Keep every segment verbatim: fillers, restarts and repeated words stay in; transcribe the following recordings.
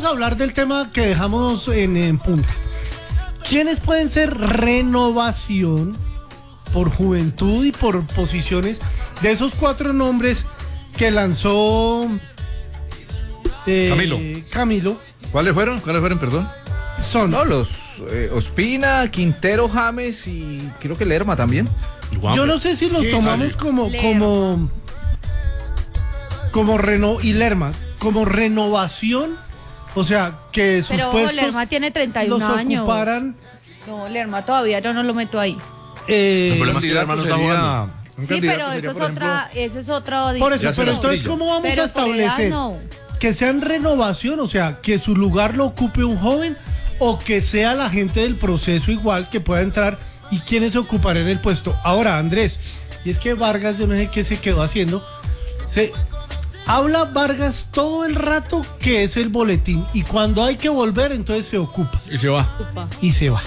vamos a hablar del tema que dejamos en, en punta. ¿Quiénes pueden ser renovación por juventud y por posiciones de esos cuatro nombres que lanzó eh, Camilo? Camilo. ¿Cuáles fueron? ¿Cuáles fueron, perdón? Son No, los eh, Ospina, Quintero, James y creo que Lerma también. Yo no sé si los Sí, tomamos sí. como Lerma. como como reno y Lerma, como renovación, o sea, que sus Pero ojo, puestos Lerma tiene treinta y los un años. ocuparan. No, Lerma todavía yo no lo meto ahí. eh, El problema es que el hermano está jugando. Un Sí, candidato pero sería, eso es por ejemplo, otra, eso es otro. por eso, Ya se pero las entonces, brillo. ¿cómo vamos Pero a establecer por edad, no. que sean renovación, o sea, que su lugar lo ocupe un joven o que sea la gente del proceso igual que pueda entrar y quienes ocuparán el puesto? Ahora, Andrés, y es que Vargas, yo no sé qué se quedó haciendo, se habla Vargas todo el rato que es el boletín y cuando hay que volver entonces se ocupa Y se va. y se va.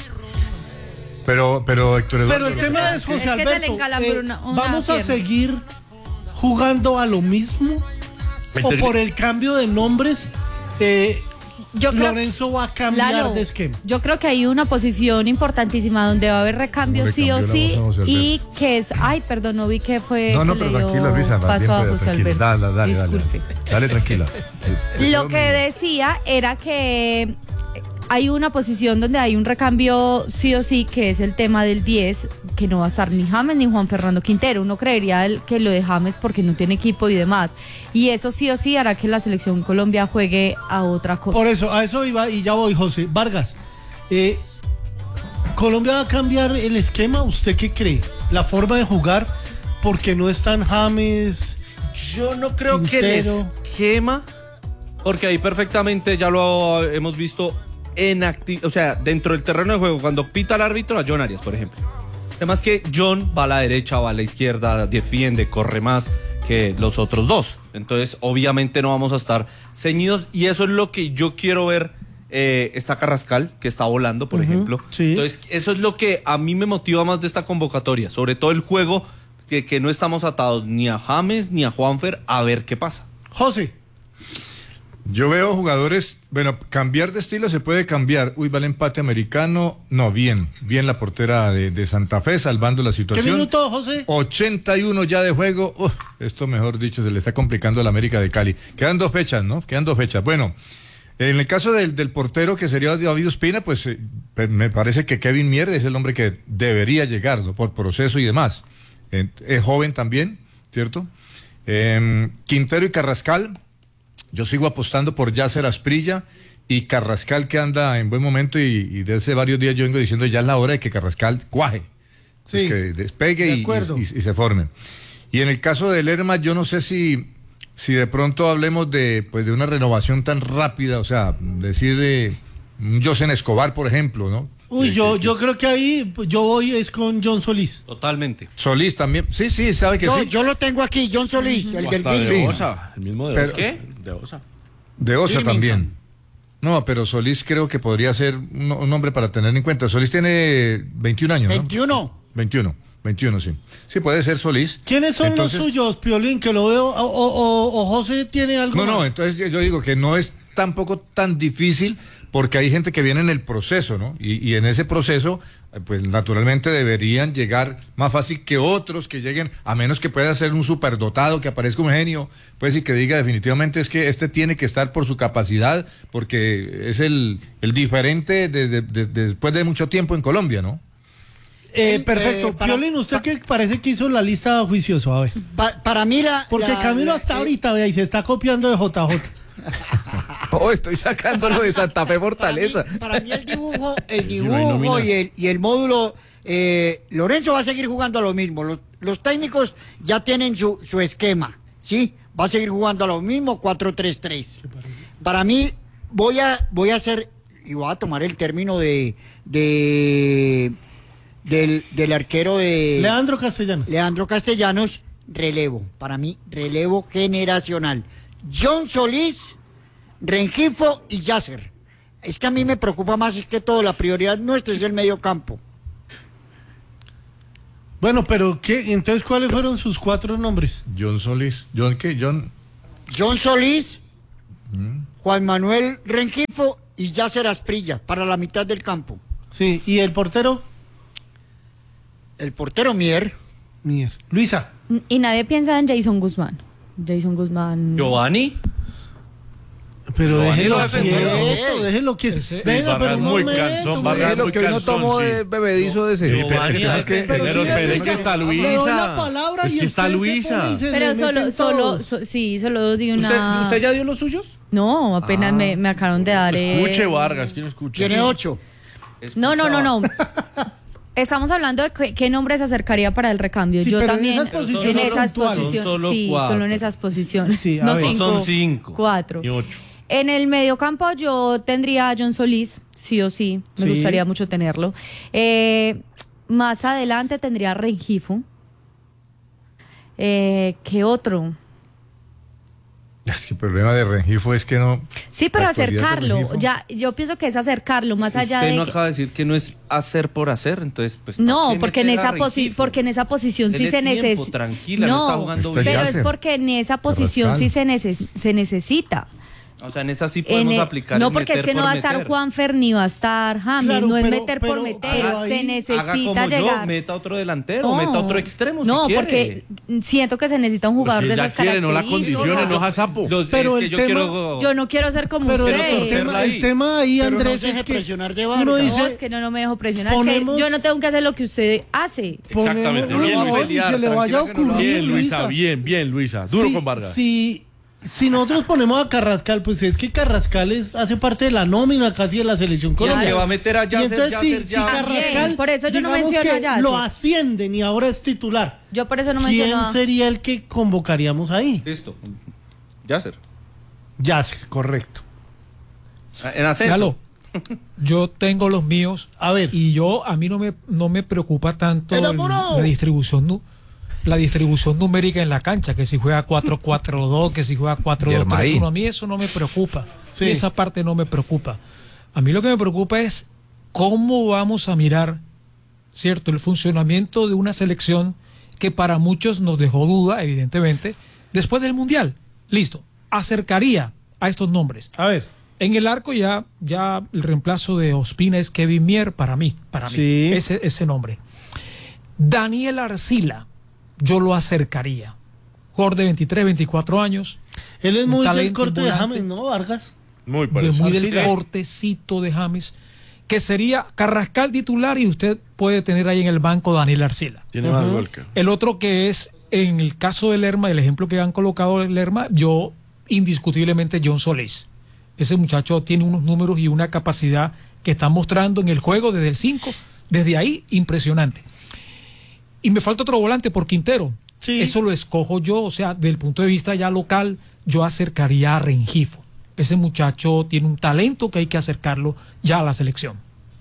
Pero, pero Héctor Eduardo. Pero el tema es, Es José que se le Alberto, encalambró eh, una- una ¿vamos a pierna. seguir jugando a lo mismo? ¿O por el cambio de nombres eh, Yo creo, Lorenzo va a cambiar Lalo, de esquema? yo creo que hay una posición importantísima donde va a haber recambio ¿Cómo le sí o cambió la sí voz a José y que es, ay, perdón, no vi que fue. No, no, que pero le dio tranquila, Luisa. más paso bien, a pero José tranquila. Alberto. Dale, dale, dale. Disculpe. Dale, tranquila. Lo que decía era que hay una posición donde hay un recambio sí o sí, que es el tema del diez, que no va a estar ni James ni Juan Fernando Quintero. Uno creería el- que lo de James porque no tiene equipo y demás. Y eso sí o sí hará que la selección Colombia juegue a otra cosa. Por eso, a eso iba y ya voy, José. Vargas, eh, ¿Colombia va a cambiar el esquema? ¿Usted qué cree? ¿La forma de jugar? Porque no están James. Yo no creo que el Quintero. esquema, porque ahí perfectamente ya lo hemos visto en acti- o sea, dentro del terreno de juego, cuando pita el árbitro a John Arias, por ejemplo. Además que John va a la derecha, va a la izquierda, defiende, corre más que los otros dos. Entonces, obviamente no vamos a estar ceñidos y eso es lo que yo quiero ver. Eh, está Carrascal, que está volando, por Ujú, ejemplo. sí. Entonces, eso es lo que a mí me motiva más de esta convocatoria, sobre todo el juego, que, que no estamos atados ni a James ni a Juanfer, a ver qué pasa. José, Yo veo jugadores, bueno, cambiar de estilo se puede cambiar. Uy, va el empate americano. No, bien, bien la portera de, de Santa Fe salvando la ¿qué situación. minuto, José? ochenta y uno ya de juego. Uf, esto, mejor dicho, se le está complicando a la América de Cali. Quedan dos fechas, ¿no? Quedan dos fechas. Bueno, en el caso del, del portero que sería David Ospina, pues eh, me parece que Kevin Mier es el hombre que debería llegar, ¿no? Por proceso y demás. Eh, es joven también, ¿cierto? Eh, Quintero y Carrascal. Yo sigo apostando por Yasser Asprilla y Carrascal, que anda en buen momento, y, y desde hace varios días yo vengo diciendo ya es la hora de que Carrascal cuaje. Pues Sí, que despegue de y, acuerdo. y- y se forme. Y en el caso de Lerma, yo no sé si, si de pronto hablemos de, pues, de una renovación tan rápida, o sea, decir de un Josen Escobar, por ejemplo, ¿no? Uy, Que- yo, que- yo creo que ahí pues, yo voy es con John Solís. Totalmente. Solís también, sí, sí, sabe que Yo, sí. yo lo tengo aquí, John Solís, el del hasta de Vino. Osa, el mismo de Pero- Osa. ¿Qué? De Osa. De Osa Birmingham. también. No, pero Solís creo que podría ser un, un hombre para tener en cuenta. Solís tiene veintiún años, ¿no? veintiuno. veintiuno, veintiuno, sí. Sí, puede ser Solís. ¿Quiénes son Entonces- los suyos, Piolín? Que lo veo. O, o- o- o José tiene algo. No, no, más? entonces yo, yo digo que no es tampoco tan difícil porque hay gente que viene en el proceso, ¿no? Y, y en ese proceso, eh, pues naturalmente deberían llegar más fácil que otros que lleguen, a menos que pueda ser un superdotado, que aparezca un genio, pues y que diga definitivamente es que este tiene que estar por su capacidad, porque es el, el diferente de- de- de- de- después de mucho tiempo en Colombia, ¿no? Eh, El, perfecto. eh, para- Piolín, usted que parece que hizo la lista juicioso, a ver. Pa- para mí la... Porque la- Camilo la- hasta eh, ahorita, vea, y se está copiando de J J. Oh, estoy sacándolo de Santa Fe Para mí, Fortaleza. para mí el dibujo, el Y no hay dibujo nómina. y el, y el módulo, eh, Lorenzo va a seguir jugando a lo mismo. Los, los técnicos ya tienen su, su esquema, ¿sí? Va a seguir jugando a lo mismo, cuatro tres tres. Para mí, voy a, voy a hacer, y voy a tomar el término de, de del, del arquero de Leandro Castellanos. Leandro Castellanos, relevo. Para mí, relevo generacional. John Solís, Rengifo y Yasser. Es que a mí me preocupa más es que todo, la prioridad nuestra es el medio campo. Bueno, pero ¿qué? Entonces, ¿cuáles fueron sus cuatro nombres? John Solís. ¿John qué? John... John Solís, Juan Manuel Rengifo y Yasser Asprilla para la mitad del campo. Sí, ¿y el portero? El portero Mier. Mier. Luisa. Y nadie piensa en Jason Guzmán. Jason Guzmán. Giovanni. Pero Giovanni déjelo lo defendió. quieto, déjelo quieto. Ese- Venga, Vargas pero un muy momento, cansón, un Vargas Es lo muy que uno cansón, tomó sí. de bebedizo de ese. Sí, pero, Giovanni, pero es que, pero pero, sí, pero es venga, que está le doy la Luisa. palabra Es y que está usted se Luisa. pone y se Pero le solo, meten solo, todos. so- sí, solo di una. ¿Usted, ¿Usted ya dio los suyos? No, apenas me, me acabaron de dar. eh, Escuche, Vargas, ¿quién escucha? Tiene ocho. No, no, no, no. Estamos hablando de qué, qué nombre se acercaría para el recambio. Sí, Yo pero en también esas posiciones en esas puntuales. posiciones, Son solo sí, cuatro. solo en esas posiciones. Sí, a no ver. cinco, Son cinco. cuatro. Y ocho. En el mediocampo yo tendría a John Solís, sí o sí, me Sí. gustaría mucho tenerlo. Eh, más adelante tendría a Rengifo. Eh, ¿Qué otro? Es que el problema de Rengifo es que no... Sí, pero la actualidad de acercarlo. Rengifo. Ya, yo pienso que es acercarlo, más allá Usted de no que- acaba de decir que no es hacer por hacer, entonces pues... ¿para No, qué porque en meter a esa posi Rengifo? porque en esa posición sí Dele se tiempo, necesita. tranquila, no está jugando Está bien. Pero Yasser. es porque en esa posición Carrascal. sí se, neces- se necesita. O sea, en esa sí En podemos el- aplicar no, el porque es meter que no por va a estar meter. Juanfer ni va a estar James, Claro, no es pero- meter pero- por meter, pero ahí- se Haga necesita como llegar. yo, meta otro delantero, No. meta otro extremo si No, quiere. porque siento que se necesita un jugador Pues si de ya esas quiere, no la características. condicione, no jasapo. Los- Pero es que el yo tema- quiero... Yo no quiero ser como Pero el, usted. el tema, ahí. el tema ahí, Pero no Andrés, se deje es que presionar de uno Vargas. No, dice, es que no, no me dejo presionar. ponemos- Es que yo no tengo que hacer lo que usted hace. Exactamente, ponemos- bien, no, Luisa. y se le vaya a Tranquila que no lo- ocurrir, Bien, Luisa, Luisa. bien, bien, Luisa. Duro Si- con Vargas. Si, si nosotros ponemos a Carrascal, pues es que Carrascal es, hace parte de la nómina casi de la selección Y colombiana. que va a meter a Y Yasser, entonces, si, Yasser si ya. Carrascal, También, por eso yo no digamos menciono a que Yasser. lo ascienden y ahora es titular, Yo por eso no ¿quién menciono. a- sería el que convocaríamos ahí? Listo. Yasser. Yasser, correcto. En ascenso. Galo, yo tengo los míos A ver. y yo a mí no me no me preocupa tanto el- ¡Enamorado! la distribución nu- la distribución numérica en la cancha, que si juega cuatro cuatro dos, que si juega cuatro dos tres uno, a mí eso no me preocupa. Sí. Esa parte no me preocupa. A mí lo que me preocupa es cómo vamos a mirar, ¿cierto?, el funcionamiento de una selección que para muchos nos dejó duda, evidentemente, después del Mundial. Listo, acercaría a estos nombres. A ver. En el arco ya, ya el reemplazo de Ospina es Kevin Mier para mí, para Sí. mí, ese, ese nombre. Daniel Arcila, yo lo acercaría. Jugador de veintitrés, veinticuatro años, Él es Un muy del talento corte de ambulante. James, ¿no, Vargas? Muy de parecido. muy del Arcila. cortecito de James, que sería Carrascal titular y usted puede tener ahí en el banco Daniel Arcila. Tiene más gol que... El otro que es, en el caso de Lerma, el ejemplo que han colocado de Lerma, yo indiscutiblemente John Solís. Ese muchacho tiene unos números y una capacidad que está mostrando en el juego desde el cinco, desde ahí, impresionante. Y me falta otro volante por Quintero. Sí. Eso lo escojo yo, o sea, desde el punto de vista ya local, yo acercaría a Rengifo. Ese muchacho tiene un talento que hay que acercarlo ya a la selección.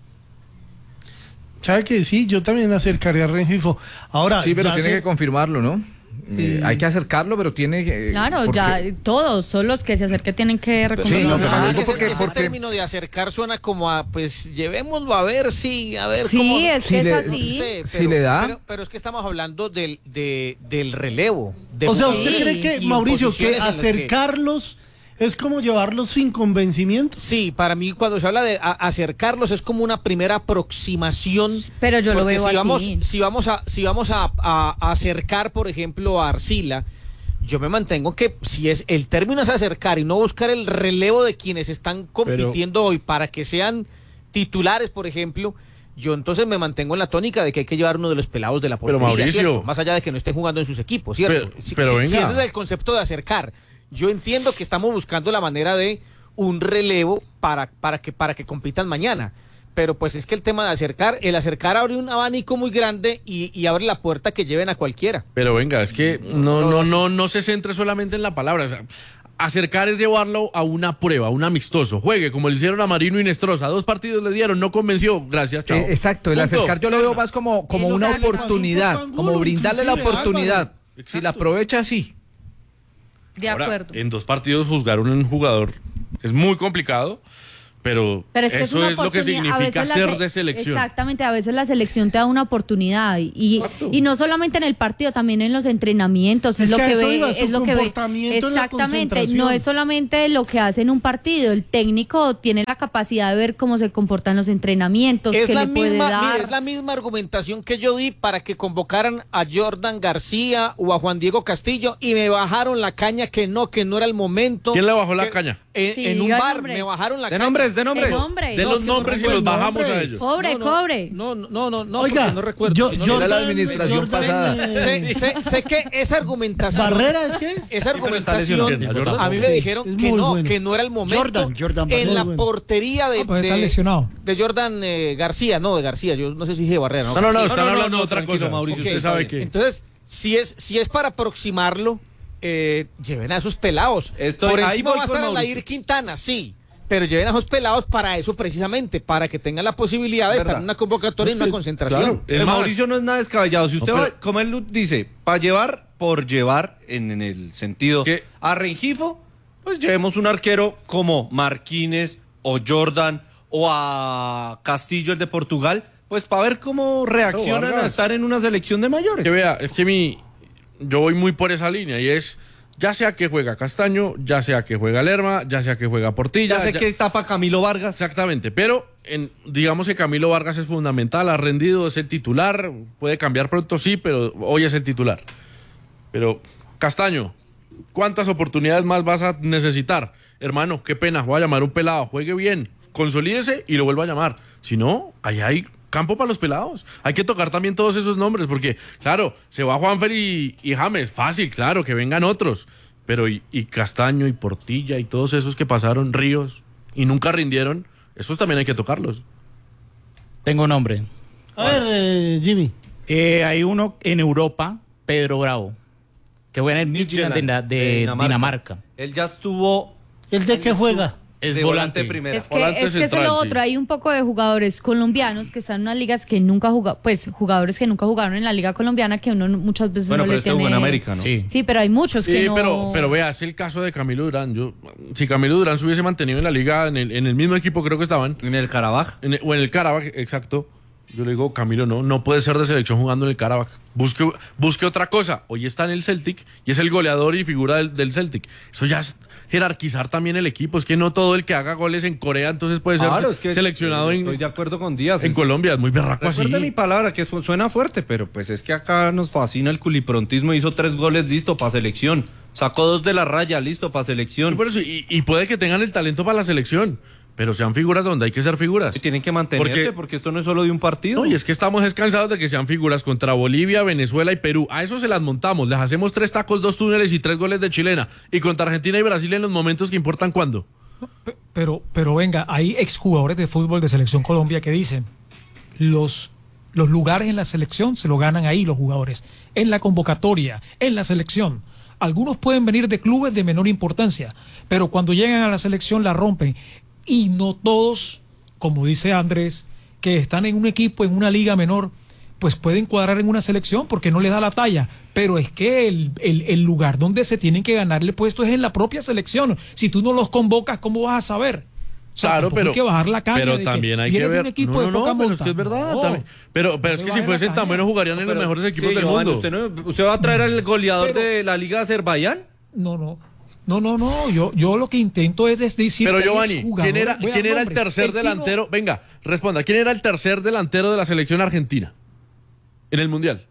¿Sabe que sí? Yo también acercaría a Rengifo. Ahora, Sí, pero ya tiene sé- que confirmarlo, ¿no? Eh, hay que acercarlo, pero tiene que... Claro, porque- ya todos, son los que se acerquen tienen que reconocer. Sí, no, pero Ah, digo ese- porque- ese porque- término de acercar suena como a, pues, llevémoslo a ver si, a ver Sí, cómo... es Si que le- es No así. sé, Si pero- le da. Pero, pero es que estamos hablando del, de, del relevo. De O sea, jugadores ¿usted cree y que, en Mauricio, que posiciones en las que- acercarlos es como llevarlos sin convencimiento? Sí, para mí cuando se habla de a- acercarlos es como una primera aproximación. Pero yo lo porque veo si así. Vamos, si vamos, a, si vamos a, a- a acercar, por ejemplo, a Arcila, yo me mantengo que si es el término es acercar y no buscar el relevo de quienes están compitiendo hoy para que sean titulares, por ejemplo, yo entonces me mantengo en la tónica de que hay que llevar uno de los pelados de la Pero, portería, Mauricio. ¿cierto? Más allá de que no estén jugando en sus equipos, ¿cierto? Pero- Si- pero si- venga. si es desde el concepto de acercar, yo entiendo que estamos buscando la manera de un relevo para, para, que, para que compitan mañana. Pero pues es que el tema de acercar, el acercar abre un abanico muy grande y, y abre la puerta que lleven a cualquiera. Pero venga, es que no, no, no, sí. no, no se centre solamente en la palabra. O sea, acercar es llevarlo a una prueba, a un amistoso. Juegue, como le hicieron a Marino y Nestroza. Dos partidos le dieron, no convenció. Gracias, chao. Eh, exacto, el Punto. acercar yo lo veo más como, como Y lo una que le pasó un oportunidad, poco a Angulo, como brindarle la inclusive, oportunidad. Álvaro. Si Exacto. la aprovecha, sí. De Ahora, acuerdo. en dos partidos juzgar a un jugador es muy complicado, Pero, Pero es que eso es, una es lo que oportunidad. A significa veces la ser se- de selección. Exactamente, a veces la selección te da una oportunidad y, y, y no solamente en el partido, también en los entrenamientos, es, Es lo que a que eso ve, iba, es su lo que ve. comportamiento en la Exactamente, concentración. no es solamente lo que hace en un partido, el técnico tiene la capacidad de ver cómo se comportan los entrenamientos, Es qué la, le puede misma, dar. mire, es la misma argumentación que yo di para que convocaran a Jordan García o a Juan Diego Castillo y me bajaron la caña que no, que no era el momento. ¿Quién le bajó la que- caña? En, Sí, en un diga el bar nombre. me bajaron la De caña. nombres, de nombres. El nombre. De No, los es que no nombres y recuerdo los bajamos a nombres. ellos. Cobre, no, no, cobre. No, no, no, no, no, Oiga, porque no recuerdo. yo- si no, yo- no, Era la Jordan- administración Jordan, pasada. eh, sé, sé, sé que esa argumentación. ¿Barrera es que es? Esa pero está argumentación, lesionado. a mí me Sí, dijeron es que muy no, bueno. que no era el momento. Jordan, Jordan Barrera. en la Muy bueno. portería de, Ah, pues está de- lesionado. de Jordan eh, García, no, de García, yo no sé si dije Barrera. No, no, no, Sí. están no, no, hablando no, de otra tranquilo, cosa. Mauricio, Ok, usted está sabe bien. que... Entonces, si es, si es para aproximarlo, eh, lleven a esos pelados. Estoy- Por ahí encima voy va a con estar Mauricio. Alair Quintana, sí. Pero lleven a esos pelados para eso precisamente, para que tengan la posibilidad de ¿Verdad? estar en una convocatoria y en una concentración. Claro, es El más, Mauricio no es nada descabellado. Si usted No, va, pero- como él dice, para llevar por llevar, en, en el sentido ¿Qué? a Rengifo, pues llevemos un arquero como Marquínez o Jordan o a Castillo, el de Portugal, pues para ver cómo reaccionan Vargas. a estar en una selección de mayores. que vea, es que mi, yo voy muy por esa línea y es, ya sea que juega Castaño, ya sea que juega Lerma, ya sea que juega Portilla. Ya sé que tapa Camilo Vargas. Exactamente, pero en, digamos que Camilo Vargas es fundamental, ha rendido, es el titular, puede cambiar pronto, sí, pero hoy es el titular. Pero, Castaño, ¿cuántas oportunidades más vas a necesitar? Hermano, qué pena, voy a llamar a un pelado, juegue bien, consolídese y lo vuelvo a llamar. Si no, ahí hay campo para los pelados. Hay que tocar también todos esos nombres, porque, claro, se va Juanfer y, y James, fácil, claro, que vengan otros. Pero y, y Castaño y Portilla y todos esos que pasaron, Ríos, y nunca rindieron, esos también hay que tocarlos. Tengo nombre. A ver, eh, Jimmy. Eh, hay uno en Europa, Pedro Bravo, que juega en el Midtjylland de, de- de Dinamarca. Él ya estuvo. ¿El de qué juega? Es de volante. primera. Es que, Volante es que eso es central, lo sí. otro, hay un poco de jugadores colombianos que están en unas ligas que nunca jugaron, pues jugadores que nunca jugaron en la liga colombiana que uno muchas veces Bueno, no pero le este tiene... jugó en América, ¿no? Sí. Sí, pero hay muchos que Sí, no... pero, pero vea, es el caso de Camilo Durán. Yo, si Camilo Durán se hubiese mantenido en la liga, en el, en el mismo equipo creo que estaban, En el Carabaj. en el- o en el Karabakh, exacto. Yo le digo, Camilo, no, no puede ser de selección jugando en el Karabakh. Busque, busque otra cosa. Hoy está en el Celtic y es el goleador y figura del, del Celtic. Eso ya es jerarquizar también el equipo. Es que no todo el que haga goles en Corea entonces puede ser Claro, es que seleccionado en, estoy de acuerdo con Díaz. en Es- Colombia. Es muy berraco así. Recuerde mi palabra, que su- suena fuerte, pero pues es que acá nos fascina el culiprontismo. Hizo tres goles, listo, para selección. Sacó dos de la raya, listo, para selección. Por eso, y, y puede que tengan el talento para la selección, pero sean figuras donde hay que ser figuras. Y tienen que mantenerse, Porque- porque, esto no es solo de un partido. No, y es que estamos descansados de que sean figuras contra Bolivia, Venezuela y Perú. A eso se las montamos. Les hacemos tres tacos, dos túneles y tres goles de chilena. Y contra Argentina y Brasil en los momentos que importan, ¿cuándo? Pe- Pero, pero venga, hay exjugadores de fútbol de Selección Colombia que dicen, los, los lugares en la selección se lo ganan ahí los jugadores, en la convocatoria, en la selección. Algunos pueden venir de clubes de menor importancia, pero cuando llegan a la selección la rompen. Y no todos, como dice Andrés, que están en un equipo, en una liga menor, pues pueden cuadrar en una selección porque no les da la talla. Pero es que el, el, el lugar donde se tienen que ganar el puesto es en la propia selección. Si tú no los convocas, ¿cómo vas a saber? O sea, Claro, tampoco pero, hay que bajar la caña pero de también que hay que vienes de ver. un equipo no, de no, no, poca pero es monta. que es verdad. No. también. Pero, pero es No que le si baje la fuesen tan caña. buenos jugarían en los Pero- mejores equipos sí, del Giovanni, mundo. ¿usted, no- ¿Usted va a traer al goleador Pero- de la Liga de Azerbaiyán? No, no. No, no, no. Yo, yo lo que intento es decir. Pero que hay Giovanni, exjugadores. ¿quién era, Voy a ¿quién era el nombres. tercer El Tino- delantero? Venga, responda. ¿Quién era el tercer delantero de la selección argentina en el Mundial?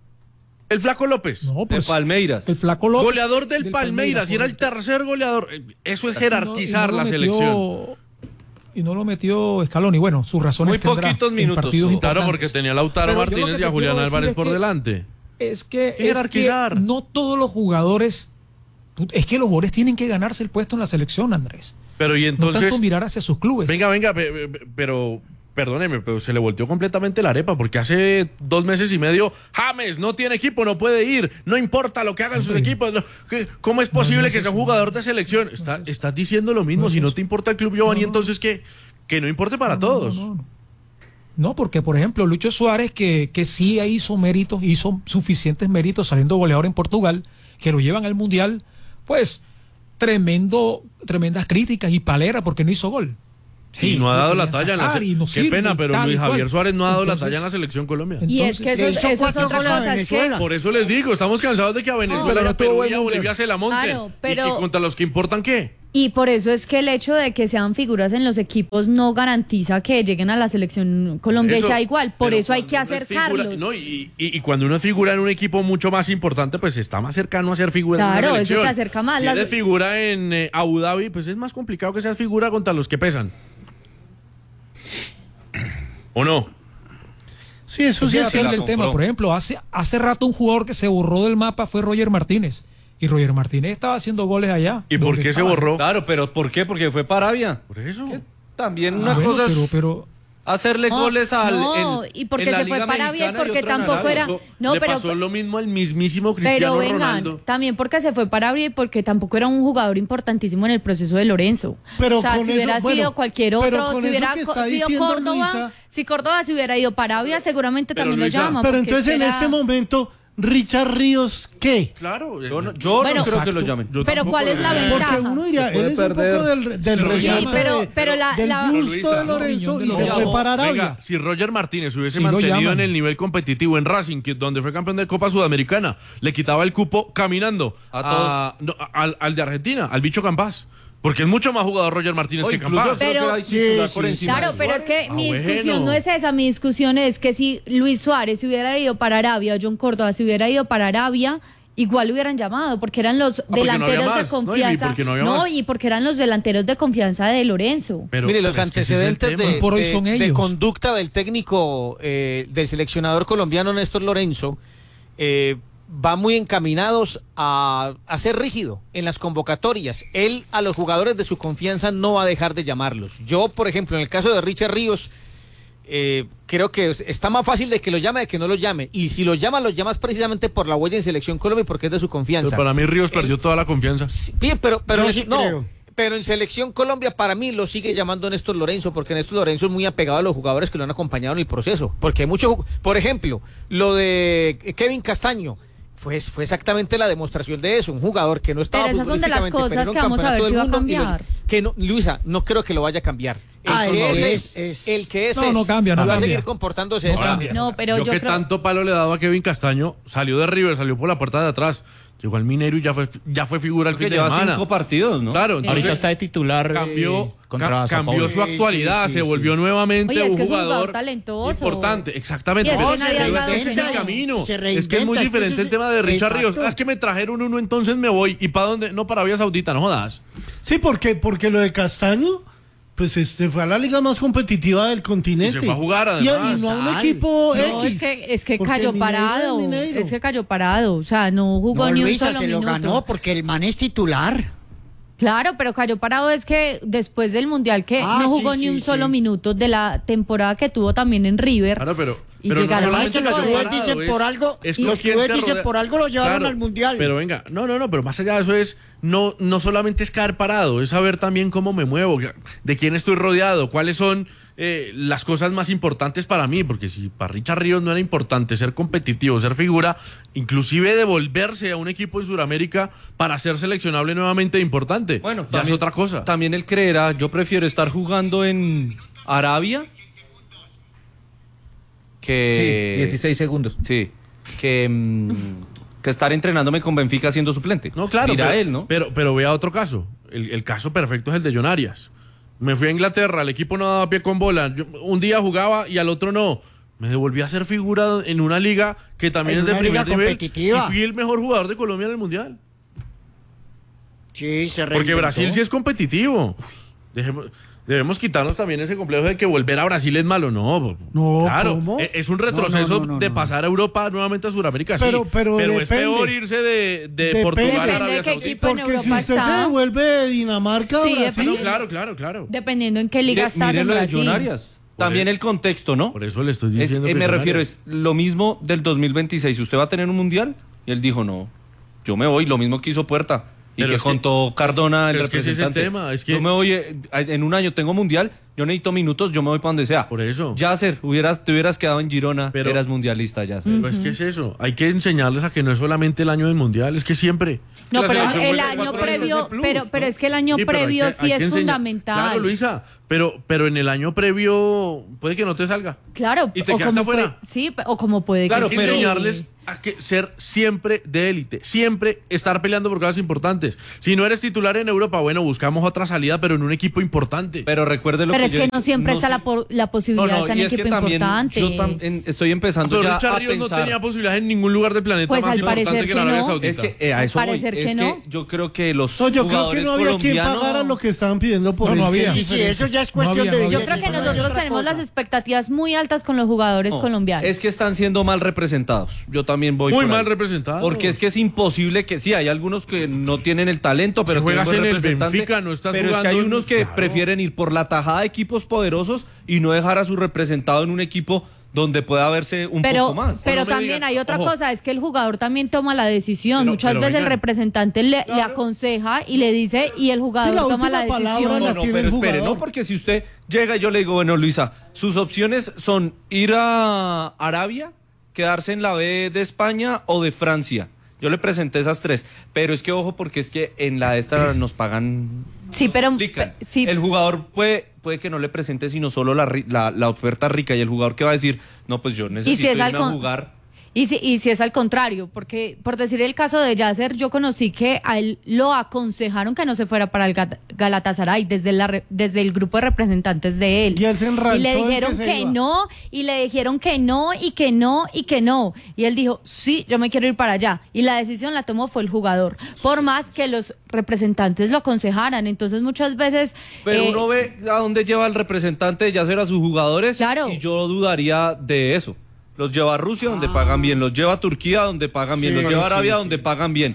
El Flaco López. No, De pues, Palmeiras. el Flaco López. Goleador del, Palmeiras, y era el correcto. tercer goleador. Eh, Eso es Y no- jerarquizar y no la lo selección. metió- Y no lo metió Scaloni. Bueno, sus razones Muy tendrá poquitos en minutos partidos tuvo. Claro, importantes. porque tenía a Lautaro Pero yo lo Martínez que y a te Julián quiero decir Álvarez es por que- delante. Es que, es que Jerarquizar. no todos los jugadores. Es que los jugadores tienen que ganarse el puesto en la selección, Andrés. Pero y No entonces. tanto mirar hacia sus clubes. Venga, venga, pe- pe- pero perdóneme, pero se le volteó completamente la arepa porque hace dos meses y medio James no tiene equipo, no puede ir, no importa lo que hagan sus Hombre. equipos. no, ¿qué- ¿Cómo es posible no es que sea eso. un jugador de selección? Está, es eso. estás diciendo lo mismo, No es si no eso. te importa el club Giovanni, No, no. entonces que, que no importe para No, no, todos. No, no, no. No, porque por ejemplo, Lucho Suárez, que, que sí hizo méritos, hizo suficientes méritos saliendo goleador en Portugal, que lo llevan al Mundial, pues tremendo, tremendas críticas y palera porque no hizo gol. y no ha dado la talla en la sacar y no Qué sirve, pena, pero tal y Luis cual. Javier Suárez no ha dado Entonces- la talla en la selección Colombia. Y es que eso, Le hizo eso es cuatro otra goles a cosa, es que Venezuela. Por eso les digo, estamos cansados de que a Venezuela, pero y no a tuvo Perú buen y a mundial. Bolivia se la monten. Claro, Y- pero- y, contra los que importan, ¿qué? Y por eso es que el hecho de que sean figuras en los equipos no garantiza que lleguen a la selección Colombia y Eso, sea igual. Por pero eso hay que cuando uno es figura- acercarlos. no, y, y- y cuando uno es figura en un equipo mucho más importante, pues está más cercano a ser figura en Claro, una eso selección. te acerca más. Si Las- eres figura en eh, Abu Dhabi, pues es más complicado que seas figura contra los que pesan. ¿O no? Sí, eso sí Ese es es el cierto. del tema. Por ejemplo, hace, hace rato un jugador que se borró del mapa fue Roger Martínez. Y Roger Martínez estaba haciendo goles allá. ¿Y por donde qué se estaba. borró? Claro, pero ¿por qué? Porque fue para Arabia. Por eso. Que También Ah, una bueno, cosa pero, es pero hacerle No, goles al. no, en- y porque en la se fue Liga para Arabia y Mexicana porque otro en tampoco Arabia. era- Eso no, le pero- pasó lo mismo al mismísimo Pero Cristiano vengan, Ronaldo. también porque se fue para Arabia y porque tampoco era un jugador importantísimo en el proceso de Lorenzo. Pero o sea, con si eso- hubiera bueno, sido cualquier pero otro, con si eso hubiera que co- está sido diciendo Córdoba, Luisa- si Córdoba se hubiera ido para Arabia, seguramente Pero, también Luisa, lo llama. Pero porque entonces en era- este momento, Richard Ríos, ¿qué? Claro. Yo no, yo Bueno, no creo que exacto. lo llamen. Yo Pero tampoco ¿cuál es lo la llamo. ventaja? Porque uno diría, Se puede él es un perder. poco del, del Sí, Real pero- Madrid, pero la- del la- gusto Luisa, de Lorenzo no, y no, se no, fue no, para Arabia. Venga, si Roger Martínez hubiese Sí lo mantenido llaman. en el nivel competitivo en Racing, que, donde fue campeón de Copa Sudamericana, le quitaba el cupo caminando A a- no, a- al, al de Argentina, al bicho Campas. Porque es mucho más jugador Roger Martínez O que incluso Campas. creo Pero- que era titular Sí, por sí, encima Claro, de pero es Suárez. que Ah, mi bueno. discusión no es esa, mi discusión es que si Luis Suárez se hubiera ido para Arabia o John Córdoba se hubiera ido para Arabia, igual lo hubieran llamado, porque eran los porque no había delanteros más, de ¿no? Y confianza. porque no había más. y porque eran los delanteros de confianza de Lorenzo. Pero- Mire, los pero es que ese es el antecedentes tema. de, Por hoy de- son de ellos. conducta del técnico, eh, del seleccionador colombiano Néstor Lorenzo, eh, va muy encaminados a, a ser rígido en las convocatorias. Él a los jugadores de su confianza no va a dejar de llamarlos. Yo, por ejemplo, en el caso de Richard Ríos, eh, creo que está más fácil de que lo llame de que no lo llame. Y si lo llama, lo llamas precisamente por la huella en Selección Colombia y porque es de su confianza. Pero para mí Ríos perdió toda la confianza. Sí, bien, pero, pero Yo es- sí no, creo. pero en Selección Colombia para mí lo sigue llamando Néstor Lorenzo, porque Néstor Lorenzo es muy apegado a los jugadores que lo han acompañado en el proceso. Porque hay muchos, ju- por ejemplo, lo de Kevin Castaño. Fue, fue exactamente la demostración de eso, un jugador que no estaba Pero esas son de las futbolísticamente, cosas pero era un que vamos a ver campeonato si del va a mundo y lo- cambiar. que no, Luisa, no creo que lo vaya a cambiar. El Ah, que no, es, es- es, es- el que es, No, es. no cambia, no va a cambia. seguir comportándose de No esa cambia. manera. No, pero yo, yo que creo- tanto palo le he dado a Kevin Castaño, salió de River, salió por la puerta de atrás, llegó al Minero y ya fue, ya fue figura el Porque fin de lleva semana. cinco partidos, ¿no? Claro, Ahorita entonces está de titular. eh, cambió, contra ca- Sao cambió Paulo. su actualidad, Sí, sí, se sí, volvió sí. nuevamente Oye, es un que es un jugador jugador talentoso. importante, exactamente. Y es pero que nadie pero habla de ese es eso. el camino. Se Es que es reinventa, muy es que diferente ese el es- tema de Richard Ríos. Exacto. Ah, es que me trajeron uno, entonces me voy. ¿Y para dónde? No, para Arabia Saudita, no jodas. Sí, porque, porque lo de Castaño, pues este fue a la liga más competitiva del continente. Y se fue a jugar, Y- además. Y, no a un Tal. equipo No, X. es que, es que Porque cayó Mineiro es parado. Mineiro. Es que cayó parado. O sea, no jugó No, ni Luisa, un solo se lo minuto. ganó porque el man es titular. Claro, pero cayó parado es que después del Mundial que Ah, no jugó sí, ni sí, un solo sí. minuto de la temporada que tuvo también en River. Claro, pero, Y pero no llegaron Además solamente que los tipo cayó de- clubes parado, dicen por algo, es los con quién clubes te dicen rodea- por algo lo llevaron Claro, al Mundial. Pero venga, no, no, no, pero más allá de eso es, no, no solamente es caer parado, es saber también cómo me muevo, de quién estoy rodeado, cuáles son eh, las cosas más importantes para mí, porque si para Richard Ríos no era importante ser competitivo, ser figura, inclusive devolverse a un equipo en Sudamérica para ser seleccionable nuevamente importante, Bueno, ya también, es otra cosa. También él creerá, yo prefiero estar jugando en Arabia que... Sí, dieciséis segundos. Sí, que, mm, que estar entrenándome con Benfica siendo suplente. No, claro. Dirá pero, él, ¿no? Pero, pero vea otro caso. El, el caso perfecto es el de John Arias. Me fui a Inglaterra, el equipo no daba pie con bola. Yo, un día jugaba y al otro no. Me devolví a ser figura en una liga que también En es de una primer liga nivel. competitiva. Y fui el mejor jugador de Colombia en el Mundial. Sí, se Porque reinventó. Brasil sí es competitivo. Dejemos- debemos quitarnos también ese complejo de que volver a Brasil es malo. No, No, claro. ¿cómo? e- Es un retroceso No, no, no, de no. pasar a Europa nuevamente a Sudamérica. sí. Pero- pero es depende. peor irse de, de Depende. Portugal a Depende Arabia de qué Saudita. equipo en Porque si Europa usted está. se devuelve de Dinamarca a Sí, Brasil, depende. No, claro, claro, claro. Dependiendo en qué liga Mire, estás mire en lo de Brasil. John Arias. También el- el contexto, ¿no? Por eso le estoy Es- diciendo eh, que me John refiero, Arias- es lo mismo del dos mil veintiséis. ¿Usted va a tener un mundial? Y él dijo, no, yo me voy, lo mismo que hizo Puerta. Y Pero que es que- contó Cardona, el pero es que ese es el representante. tema, es que- Yo me voy, eh, en un año tengo mundial, yo necesito minutos, yo me voy para donde sea. Por eso. Yasser, hubieras, te hubieras quedado en Girona, Pero- eras mundialista, Yasser. Pero es que es eso. Hay que enseñarles a que no es solamente el año del mundial, es que siempre. No, La pero selección el juega año cuatro veces previo, de plus, pero, ¿no? pero es que el año Sí, pero hay previo que- sí hay es que enseñar- fundamental. Claro, Luisa, pero, pero en el año previo puede que no te salga. Claro. Y te o quedaste como afuera. puede- sí, o como puede Claro, que pero sí. enseñarles a que ser siempre de élite, siempre estar peleando por cosas importantes. Si no eres titular en Europa, bueno, buscamos otra salida, pero en un equipo importante. Pero recuerde lo Pero que es yo que he no dicho, siempre no está sé- la, por- la posibilidad No, no, de estar en y un es que equipo también importante. yo tam- en- estoy empezando Pero ya Richard a Ríos no pensar. tenía posibilidades en ningún lugar del planeta Pues más al importante parecer que que en Arabia no. Saudita. Es que eh, a eso Al voy. parecer Es que que no. yo creo que los No, yo creo que jugadores no había quien colombianos pagara lo que estaban pidiendo por No, no eso. había. Sí, sí, eso ya es cuestión había, de no había. Yo creo que billetes, no es nosotros otra tenemos cosa. las expectativas muy altas con los jugadores No, colombianos. Es que están siendo mal representados. Yo también voy Muy por mal ahí. representados. Porque es que es imposible que sí, hay algunos que no tienen el talento, pero Si tienen juegas buen en el representante. Benfica, no estás pero es que hay jugando en- unos que Claro. prefieren ir por la tajada de equipos poderosos y no dejar a su representado en un equipo donde pueda verse un pero poco más. pero No me también digan, hay otra ojo. cosa, es que el jugador también toma la decisión. Pero- Muchas pero veces el vengan. representante le, le aconseja y le dice y el jugador Sí, la toma última la palabra decisión. la No, no, tiene pero el espere, jugador. no, porque si usted llega y yo le digo, bueno, Luisa, sus opciones son ir a Arabia, quedarse en la B de España o de Francia. Yo le presenté esas tres, pero es que ojo, porque es que en la de esta nos pagan. Sí, pero Aplican. pe- sí, El jugador puede, puede que no le presente sino solo la, ri- la, la oferta rica y el jugador que va a decir, no, pues yo necesito si es irme al a con- jugar. Y si, y si es al contrario, porque por decir el caso de Yasser, yo conocí que a él lo aconsejaron que no se fuera para el Gat- Galatasaray desde, la re- desde el grupo de representantes de él. Y él se enranchó Y le en dijeron que se que iba. no, y le dijeron que no, y que no, y que no. Y él dijo, sí, yo me quiero ir para allá. Y la decisión la tomó fue el jugador, por más que los representantes lo aconsejaran. Entonces muchas veces... Pero eh, uno ve a dónde lleva el representante de Yasser a sus jugadores Claro. y yo dudaría de eso. Los lleva a Rusia donde pagan bien, los lleva a Turquía donde pagan bien, Sí, los lleva a sí, Arabia sí. donde pagan bien.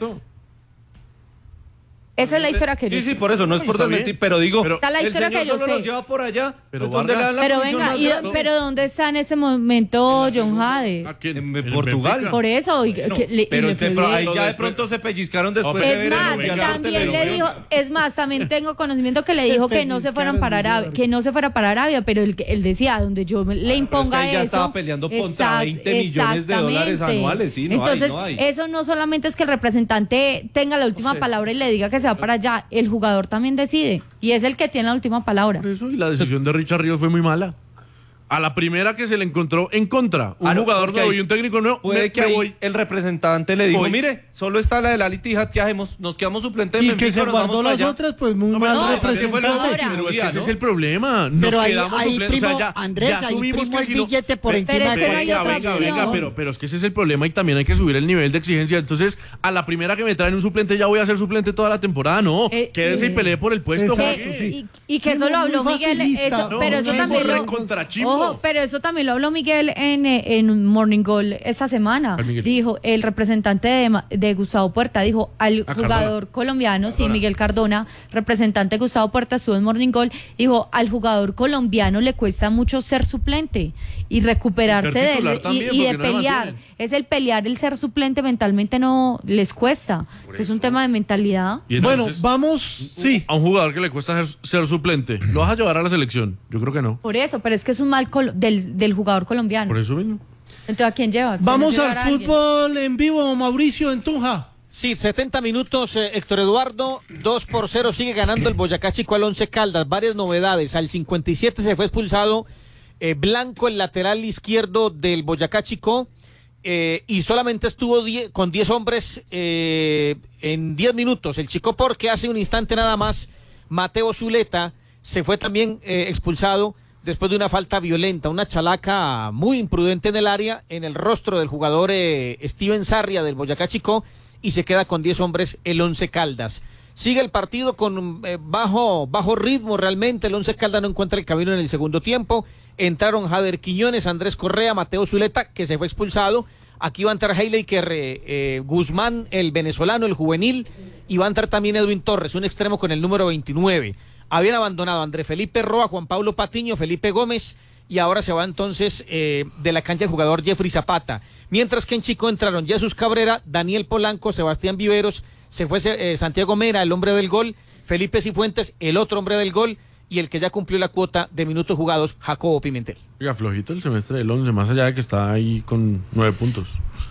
esa es la historia que yo Sí, sí, sé. por eso, no es por Está bien. desmentir, pero digo, Pero- Esa es la el historia señor que yo solo sé. los lleva por allá, Pero pues, donde le Vargas- dan la Pero posición venga, más y- grande. pero ¿dónde está en ese momento John Jade? ¿A quién? En el Portugal. Benfica. Por eso, y, Bueno, que le- y pero le te- fue pero bien. ahí ya de Después- pronto se pellizcaron después No, de pero- Es ver más, el Mundial por también le televisión. dijo, es más, también tengo conocimiento que le dijo que no se fueran para Arabia, que no se fuera para Arabia, pero él, él decía, donde yo me- le Pero es que imponga ahí ya eso. estaba peleando contra exact- veinte millones de dólares exactamente. anuales, sí, no hay, Entonces, no hay. eso no solamente es que el representante tenga la última sé. palabra y le diga que se va para allá, el jugador también decide, y es el que tiene la última palabra. Por eso, y la decisión de Richard Ríos fue muy mala. A la primera que se le encontró en contra, un Ah, no, jugador porque nuevo ahí y un técnico nuevo, Puede me, que me ahí voy. el representante le dijo, Voy. mire, solo está la de la Litijat, ¿qué hacemos? Nos quedamos suplente en Y que Benfica, se nos guardó vamos para las allá. otras, pues muy No, mal pero no, ese fue el representante. Ahora. Pero es que ese ¿no? es el problema. Nos Pero ahí, quedamos ahí suplentes, primo, o sea, ya, Andrés, ya ahí asumimos primo que el si no- billete por Pero encima es de que no hay venga, otra venga, opción. venga, pero, pero es que ese es el problema y también hay que subir el nivel de exigencia. Entonces, a la primera que me traen un suplente, ya voy a ser suplente toda la temporada. No, Eh, quédese eh, y pelee por el puesto. exacto, juegue. sí. Y, y que Sí, eso lo muy habló Miguel, facilista. eso, No, pero eso muy también lo, recontra chimbo. ojo, pero eso también lo habló Miguel en, eh, en Morning Goal esta semana. ¿Cuál Miguel? Dijo, el representante de, Ma- de Gustavo Puerta, dijo al Ah, jugador Cardona. colombiano, sí, Cardona. Miguel Cardona, representante de Gustavo Puerta, estuvo en Morning Goal, dijo, al jugador colombiano le cuesta mucho ser suplente y recuperarse Ser de titular él y- también, y, de porque no se pelear. mantienen. Es el pelear, el ser suplente mentalmente no les cuesta. Es un tema de mentalidad. Y Bueno, entonces, vamos, sí. a un jugador que le cuesta ser, ser suplente, ¿lo vas a llevar a la selección? Yo creo que no. Por eso, pero es que es un mal colo- del, del jugador colombiano. Por eso mismo. Entonces, ¿a quién lleva? Vamos ¿Quién al llevará a alguien? fútbol en vivo, Mauricio, en Tunja. Sí, setenta minutos, eh, Héctor Eduardo, dos por cero, sigue ganando el Boyacá Chico al Once Caldas, varias novedades, al cincuenta y siete se fue expulsado eh, Blanco, el lateral izquierdo del Boyacá Chico, eh, y solamente estuvo die- con diez hombres eh, en diez minutos, el Chico, porque hace un instante nada más Mateo Zuleta se fue también eh, expulsado después de una falta violenta, una chalaca muy imprudente en el área, en el rostro del jugador eh, Steven Sarria del Boyacá Chico, y se queda con diez hombres el Once Caldas. Sigue el partido con eh, bajo, bajo ritmo realmente, el Once Caldas no encuentra el camino en el segundo tiempo, entraron Jader Quiñones, Andrés Correa, Mateo Zuleta, que se fue expulsado, aquí va a entrar Heileker eh, eh, Guzmán, el venezolano, el juvenil, y va a entrar también Edwin Torres, un extremo con el número veintinueve. Habían abandonado a André Felipe Roa, Juan Pablo Patiño, Felipe Gómez, y ahora se va entonces eh, de la cancha el jugador Jeffrey Zapata. Mientras que en Chico entraron Jesús Cabrera, Daniel Polanco, Sebastián Viveros, se fue eh, Santiago Mera, el hombre del gol, Felipe Cifuentes, el otro hombre del gol, y el que ya cumplió la cuota de minutos jugados, Jacobo Pimentel. Oiga, flojito el semestre del once, más allá de que está ahí con nueve puntos.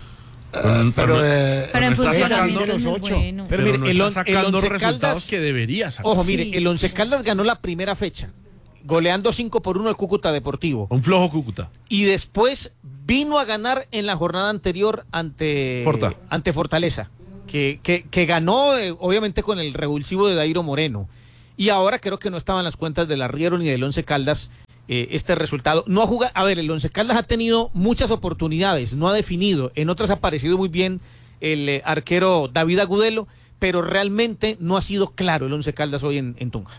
Con- pero, no- eh, Pero en no está funcionamiento sacando es los muy ocho. bueno. Pero, mire, no el, está on- el sacando Once resultados Caldas, que debería sacar. ojo, mire, Sí. el Once Caldas ganó la primera fecha. goleando cinco por uno al Cúcuta Deportivo. Un flojo Cúcuta. Y después vino a ganar en la jornada anterior ante, Forta. ante Fortaleza, que, que, que ganó eh, obviamente con el revulsivo de Dairo Moreno. Y ahora creo que no estaban las cuentas del Arriero ni del Once Caldas eh, este resultado. No ha jugado, a ver, el Once Caldas ha tenido muchas oportunidades, no ha definido, en otras ha aparecido muy bien el eh, arquero David Agudelo, pero realmente no ha sido claro el Once Caldas hoy en, en Tunja.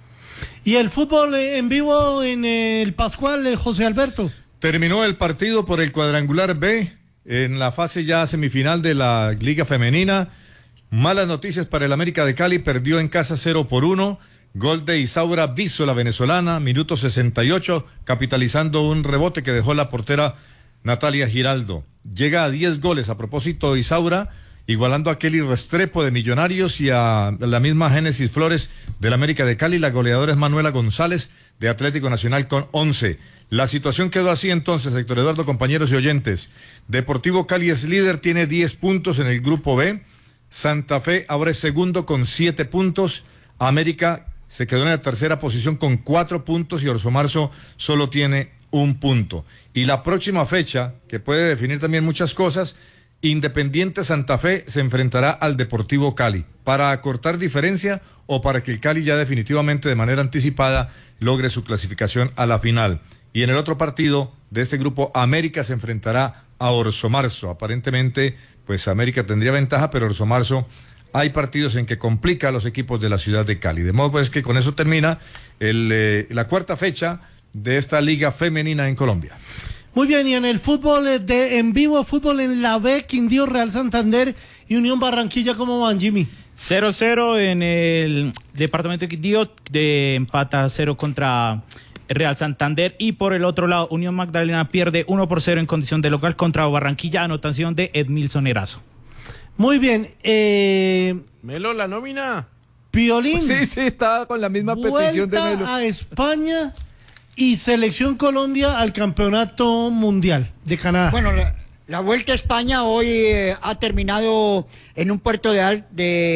¿Y el fútbol eh, en vivo en eh, el Pascual, eh, José Alberto? Terminó el partido por el cuadrangular B en la fase ya semifinal de la Liga Femenina. Malas noticias para el América de Cali, perdió en casa cero por uno. Gol de Isaura Viso, la venezolana, minuto sesenta y ocho, capitalizando un rebote que dejó la portera Natalia Giraldo. Llega a diez goles a propósito de Isaura, igualando a Kelly Restrepo de Millonarios y a la misma Génesis Flores del América de Cali. La goleadora es Manuela González de Atlético Nacional con once. La situación quedó así entonces, Héctor Eduardo, compañeros y oyentes. Deportivo Cali es líder, tiene diez puntos en el grupo B. Santa Fe ahora es segundo con siete puntos. América se quedó en la tercera posición con cuatro puntos y Orso Marzo solo tiene un punto. Y la próxima fecha, que puede definir también muchas cosas, Independiente Santa Fe se enfrentará al Deportivo Cali para acortar diferencia o para que el Cali ya definitivamente de manera anticipada logre su clasificación a la final. Y en el otro partido de este grupo, América se enfrentará a Orso Marzo. Aparentemente, pues América tendría ventaja, pero Orso Marzo hay partidos en que complica a los equipos de la ciudad de Cali. De modo pues que con eso termina el, eh, la cuarta fecha de esta liga femenina en Colombia. Muy bien, y en el fútbol de en vivo, fútbol en la B, Quindío, Real Santander y Unión Barranquilla, ¿cómo van, Jimmy? cero cero en el departamento de Quindío, de empata cero contra Real Santander, y por el otro lado Unión Magdalena pierde uno por cero en condición de local contra Barranquilla, anotación de Edmilson Erazo. Muy bien, eh... Melo, la nómina. Piolín. Sí, sí, estaba con la misma petición de Melo. Vuelta a España y Selección Colombia al Campeonato Mundial de Canadá. Bueno, la, la Vuelta a España hoy eh, ha terminado en un puerto de, al,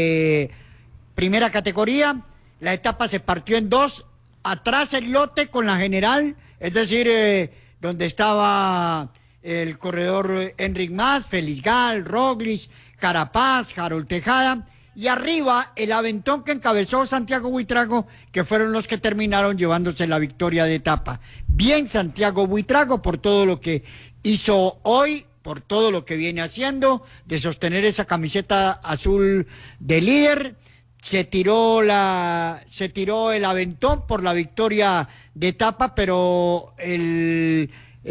de primera categoría. La etapa se partió en dos. Atrás el lote con la general, es decir, eh, donde estaba el corredor Enric Mas, Félix Gal, Roglic, Carapaz, Harold Tejada, y arriba el aventón que encabezó Santiago Buitrago, que fueron los que terminaron llevándose la victoria de etapa. Bien Santiago Buitrago por todo lo que hizo hoy, por todo lo que viene haciendo, de sostener esa camiseta azul de líder. Se tiró la, se tiró el aventón por la victoria de etapa, pero el,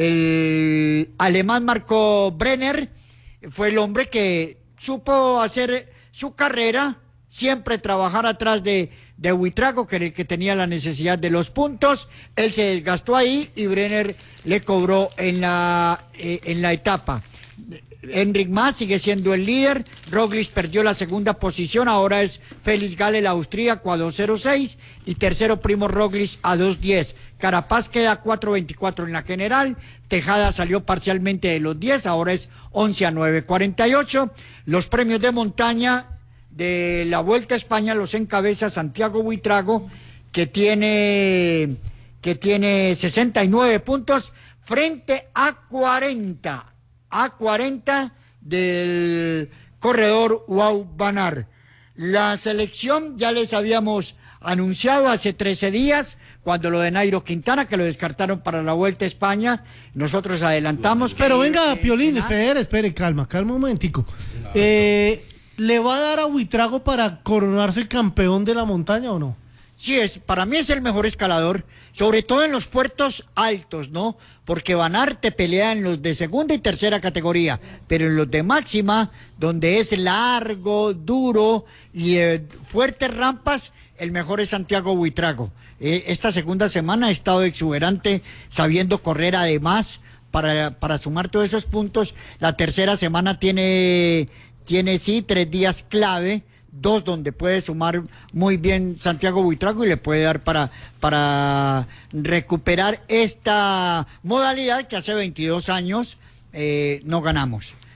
el alemán Marco Brenner fue el hombre que supo hacer su carrera, siempre trabajar atrás de, de Buitrago, que era el que tenía la necesidad de los puntos. Él se desgastó ahí y Brenner le cobró en la, eh, en la etapa. Enric Mas sigue siendo el líder. Roglic perdió la segunda posición, ahora es Félix Gal, el austríaco, a dos cero seis, y tercero Primo Roglic a dos diez. Carapaz queda a cuatro veinticuatro en la general. Tejada salió parcialmente de los diez, ahora es once a nueve cuarenta y ocho. Los premios de montaña de la Vuelta a España los encabeza Santiago Buitrago, que tiene, que tiene sesenta y nueve puntos frente a cuarenta. A cuarenta del corredor Wout van Aert. La selección ya les habíamos anunciado hace trece días, cuando lo de Nairo Quintana, que lo descartaron para la Vuelta a España, nosotros adelantamos. Pero que, venga, eh, Piolín, eh, espere, espere, calma, calma un momentico. Eh, ¿Le va a dar a Buitrago para coronarse campeón de la montaña o no? Sí, es, para mí es el mejor escalador, sobre todo en los puertos altos, ¿no? Porque Van Aert te pelea en los de segunda y tercera categoría, pero en los de máxima, donde es largo, duro y eh, fuertes rampas, el mejor es Santiago Buitrago. Eh, esta segunda semana ha estado exuberante, sabiendo correr además para, para sumar todos esos puntos. La tercera semana tiene, tiene sí, tres días clave, dos donde puede sumar muy bien Santiago Buitrago y le puede dar para, para recuperar esta modalidad que hace veintidós años eh, no ganamos.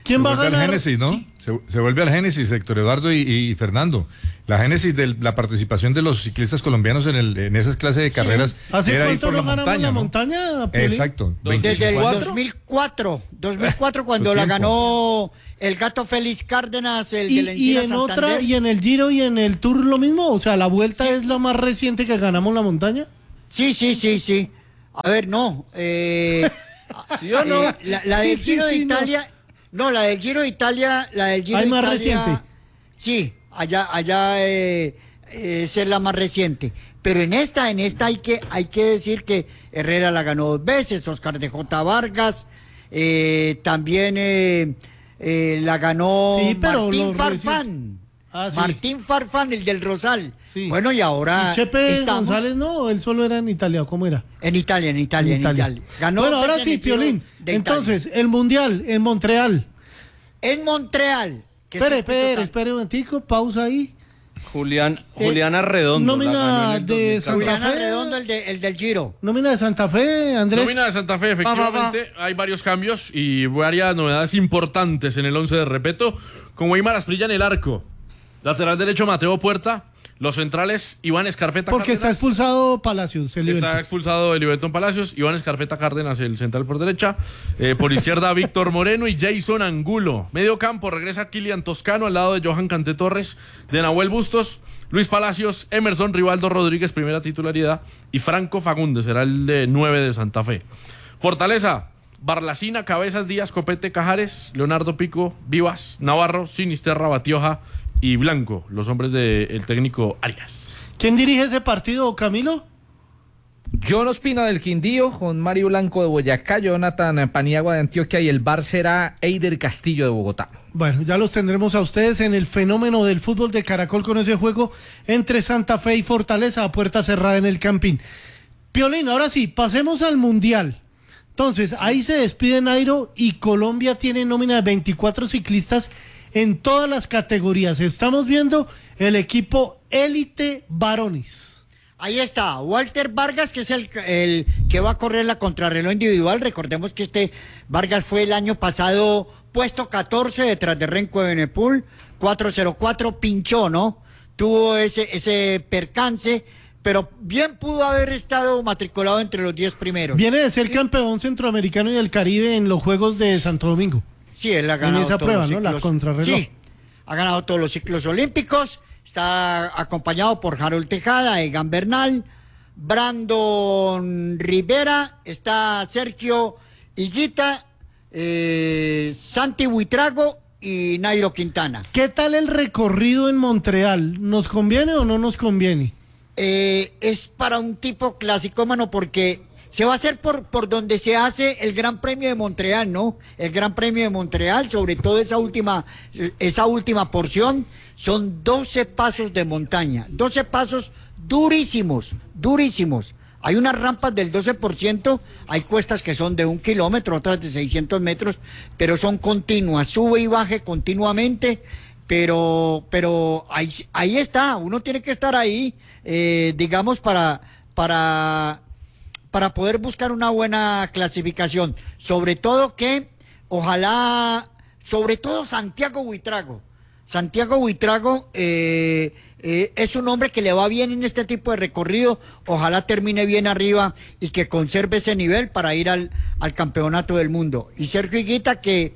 ¿Quién se va a vuelve ganar? al Génesis, ¿no? Se, se vuelve al Génesis, Héctor Eduardo y, y Fernando. La Génesis de la participación de los ciclistas colombianos en, el, en esas clases de carreras. ¿Hace era ir cuánto por no la ganamos montaña, la ¿no? montaña, Piolín? Exacto. Desde el veinticuatro. dos mil cuatro, dos mil cuatro cuando Su la tiempo. ganó el Gato Félix Cárdenas, el de Y, la y Encina en Santander. otra, y en el Giro y en el Tour lo mismo, o sea, la vuelta es la más reciente que ganamos la montaña. Sí, sí, sí, sí. A ver, no. Eh, ¿Sí o no? eh, la, la del Sí, Giro sí, de sí, no. Italia, no. la del Giro de Italia, la del Giro Hay de más Italia. reciente. Sí, allá, allá eh, eh, esa es la más reciente. Pero en esta, en esta hay que, hay que decir que Herrera la ganó dos veces, Oscar de J. Vargas, eh, también eh, eh, la ganó Sí, pero Martín los Farfán. Ah, sí. Martín Farfán, el del Rosal. Sí. Bueno, y ahora ¿Y Chepe estamos González no? ¿Él solo era en Italia? ¿Cómo era? en Italia, en Italia, en Italia. Ganó Bueno, dos ahora veces en sí, el Giro Piolín. de Entonces, el Mundial en Montreal. Italia. En Montreal. que Espere, es el espere, total- espere un momentico, pausa ahí. Julián, Juliana Redondo. nómina la ganó en el de dos mil catorce. Santa Juliana Fe. Redondo, el, de- el del Giro. Nómina de Santa Fe, Andrés. Nómina de Santa Fe, efectivamente, hay varios cambios y varias novedades importantes en el once de repeto, como Aymar Asprilla en el arco, lateral derecho Mateo Puerta, los centrales Iván Escarpeta Porque está Cárdenas. expulsado Palacios, el Está Liverpool. expulsado el Libertón Palacios, Iván Escarpeta Cárdenas, el central por derecha, eh, por izquierda Víctor Moreno y Jason Angulo. Medio campo regresa Kilian Toscano al lado de Johan Cante Torres, de Nahuel Bustos, Luis Palacios, Emerson Rivaldo Rodríguez, primera titularidad, y Franco Fagundes será el de nueve de Santa Fe. Fortaleza, Barlacina, Cabezas, Díaz, Copete, Cajares, Leonardo Pico, Vivas, Navarro, Sinisterra, Batioja y Blanco, los hombres del técnico Arias. ¿Quién dirige ese partido, Camilo? John Ospina del Quindío, con Mario Blanco de Boyacá, Jonathan Paniagua de Antioquia y el bar será Eider Castillo de Bogotá. Bueno, ya los tendremos a ustedes en el fenómeno del fútbol de Caracol con ese juego entre Santa Fe y Fortaleza a puerta cerrada en el Campín. Piolín, ahora sí, pasemos al Mundial. Entonces, ahí se despide Nairo y Colombia tiene nómina de veinticuatro ciclistas en todas las categorías. Estamos viendo el equipo élite varones. Ahí está, Walter Vargas, que es el, el que va a correr la contrarreloj individual. Recordemos que este Vargas fue el año pasado puesto catorce detrás de Renko de Benepul, cuatro cero cuatro, pinchó, ¿no? Tuvo ese, ese percance, pero bien pudo haber estado matriculado entre los diez primeros. Viene de ser campeón centroamericano y del Caribe en los Juegos de Santo Domingo. Sí, él ha ganado En esa todos prueba, los ¿no? La ciclos. contrarreloj. Sí, ha ganado todos los ciclos olímpicos. Está acompañado por Harold Tejada, Egan Bernal, Brandon Rivera, está Sergio Higuita, eh, Santi Buitrago y Nairo Quintana. ¿Qué tal el recorrido en Montreal? ¿Nos conviene o no nos conviene? Eh, es para un tipo clasicómano porque se va a hacer por, por donde se hace el Gran Premio de Montreal, ¿no? El Gran Premio de Montreal, sobre todo esa última, esa última porción, son doce pasos de montaña, doce pasos durísimos, durísimos. Hay unas rampas del doce por ciento, hay cuestas que son de un kilómetro, otras de seiscientos metros, pero son continuas, sube y baje continuamente, pero, pero ahí, ahí está, uno tiene que estar ahí, eh, digamos, para, para, para poder buscar una buena clasificación. Sobre todo que, ojalá, sobre todo Santiago Buitrago. Santiago Buitrago eh, eh, es un hombre que le va bien en este tipo de recorrido, ojalá termine bien arriba y que conserve ese nivel para ir al, al campeonato del mundo. Y Sergio Higuita, que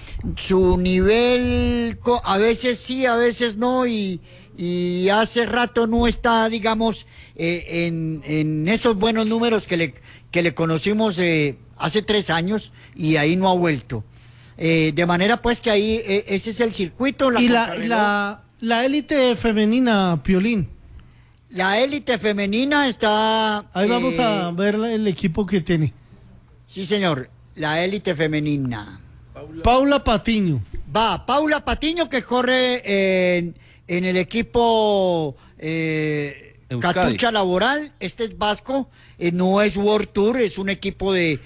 su nivel co- a veces sí, a veces no, y, y hace rato no está, digamos, eh, en, en esos buenos números que le, que le conocimos eh, hace tres años y ahí no ha vuelto. Eh, de manera pues que ahí eh, ese es el circuito. La y la, contrarreloj. la, la élite femenina, Piolín. La élite femenina está... Ahí vamos eh, a ver el equipo que tiene. Sí, señor, la élite femenina. Paula Patiño. Va, Paula Patiño, que corre en, en el equipo eh, Euskadi. Catucha Laboral. Este es vasco, eh, no es World Tour, es un equipo de,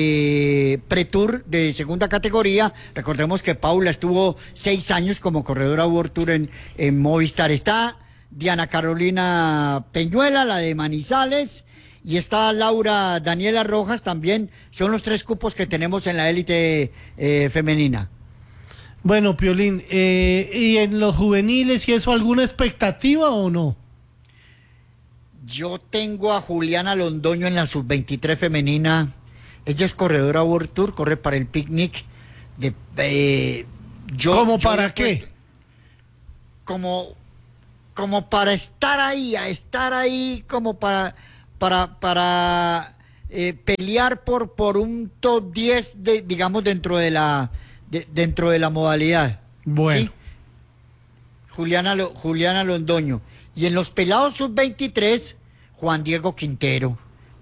de Pre-Tour de segunda categoría. Recordemos que Paula estuvo seis años como corredora World Tour en, en Movistar. Está Diana Carolina Peñuela, la de Manizales, y está Laura Daniela Rojas también. Son los tres cupos que tenemos en la élite eh, femenina. Bueno, Piolín, eh, ¿y en los juveniles y eso alguna expectativa o no? Yo tengo a Juliana Londoño en la sub veintitrés femenina. Ella es corredora World Tour, corre para el picnic. De, eh, yo, ¿Cómo yo para le qué? puesto- Como, como para estar ahí, a estar ahí, como para, para, para eh, pelear por, por un top diez, de, digamos, dentro de la, de- dentro de la modalidad. Bueno. ¿Sí? Juliana, Lo- Juliana Londoño. Y en los pelados sub veintitrés, Juan Diego Quintero.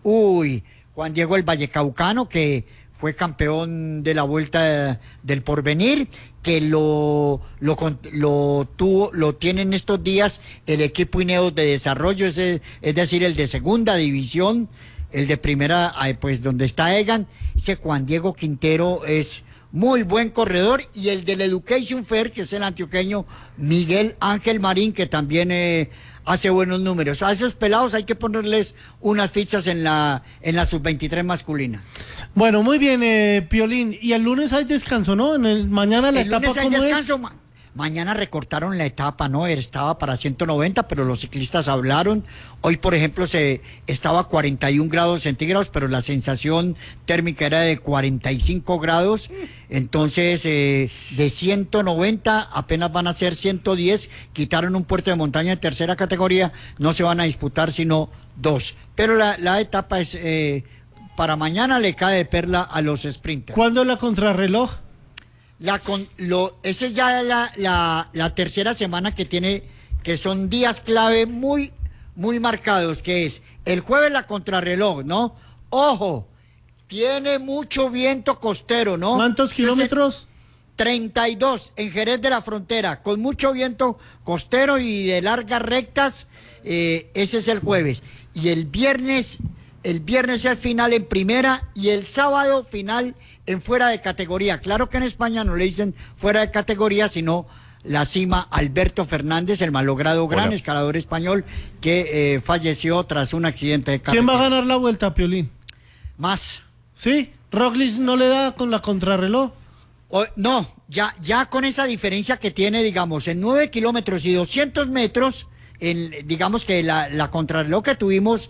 Uy, Juan Diego el Vallecaucano, que fue campeón de la Vuelta del Porvenir, que lo, lo, con- lo tuvo, lo tiene en estos días el equipo Ineos de desarrollo, es, es decir, el de segunda división, el de primera, eh, pues donde está Egan. Ese Juan Diego Quintero es muy buen corredor, y el del Education Fair, que es el antioqueño Miguel Ángel Marín, que también eh, hace buenos números. A esos pelados hay que ponerles unas fichas en la en la sub veintitrés masculina. Bueno, muy bien, eh, Piolín. Y el lunes hay descanso, ¿no? En el, mañana la El etapa, lunes hay ¿cómo es? descanso. ma- Mañana recortaron la etapa, ¿no? Estaba para ciento noventa, pero los ciclistas hablaron. Hoy, por ejemplo, se estaba a cuarenta y un grados centígrados, pero la sensación térmica era de cuarenta y cinco grados. Entonces, eh, de ciento noventa apenas van a ser ciento diez. Quitaron un puerto de montaña de tercera categoría. No se van a disputar sino dos. Pero la, la etapa es... eh, para mañana le cae de perla a los sprinters. ¿Cuándo es la contrarreloj? La con, lo, esa es ya la, la, la tercera semana que tiene, que son días clave muy, muy marcados, que es el jueves la contrarreloj, ¿no? Ojo, tiene mucho viento costero, ¿no? ¿Cuántos kilómetros? treinta y dos en Jerez de la Frontera, con mucho viento costero y de largas rectas. Eh, ese es el jueves. Y el viernes, el viernes es final en primera, y el sábado final en fuera de categoría. Claro que en España no le dicen fuera de categoría, sino la cima Alberto Fernández, el malogrado gran Hola. escalador español que eh, falleció tras un accidente de carretera. ¿Quién va a ganar la vuelta, Piolín? Más. ¿Sí? ¿Roglic no le da con la contrarreloj? O- no, ya, ya con esa diferencia que tiene, digamos, en nueve kilómetros y doscientos metros, en, digamos que la, la contrarreloj que tuvimos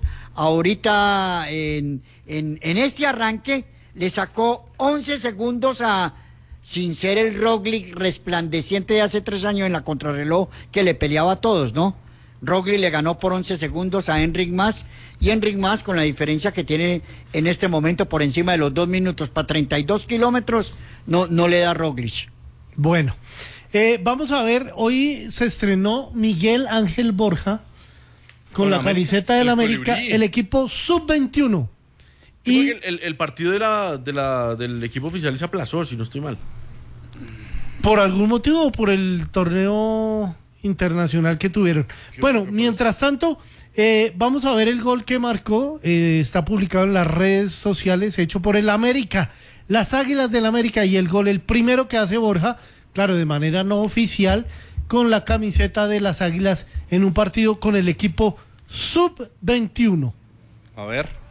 ahorita en, en, en este arranque, le sacó once segundos a, sin ser el Roglic resplandeciente de hace tres años en la contrarreloj que le peleaba a todos, ¿no? Roglic le ganó por once segundos a Enric Mas, y Enric Mas, con la diferencia que tiene en este momento por encima de los dos minutos para treinta y dos kilómetros, no, no le da Roglic. Bueno, eh, vamos a ver, hoy se estrenó Miguel Ángel Borja con, Con la América, camiseta del el América, colibrí. el equipo sub veintiuno. Y Y el, el- el partido de la, de la, del equipo oficial se aplazó, si no estoy mal. por algún motivo, por el torneo internacional que tuvieron. Bueno, mientras tanto, eh, vamos a ver el gol que marcó. eh, está publicado en las redes sociales, hecho por el América, las Águilas del América, y el gol, el primero que hace Borja, claro, de manera no oficial, con la camiseta de las Águilas en un partido con el equipo sub veintiuno. A ver.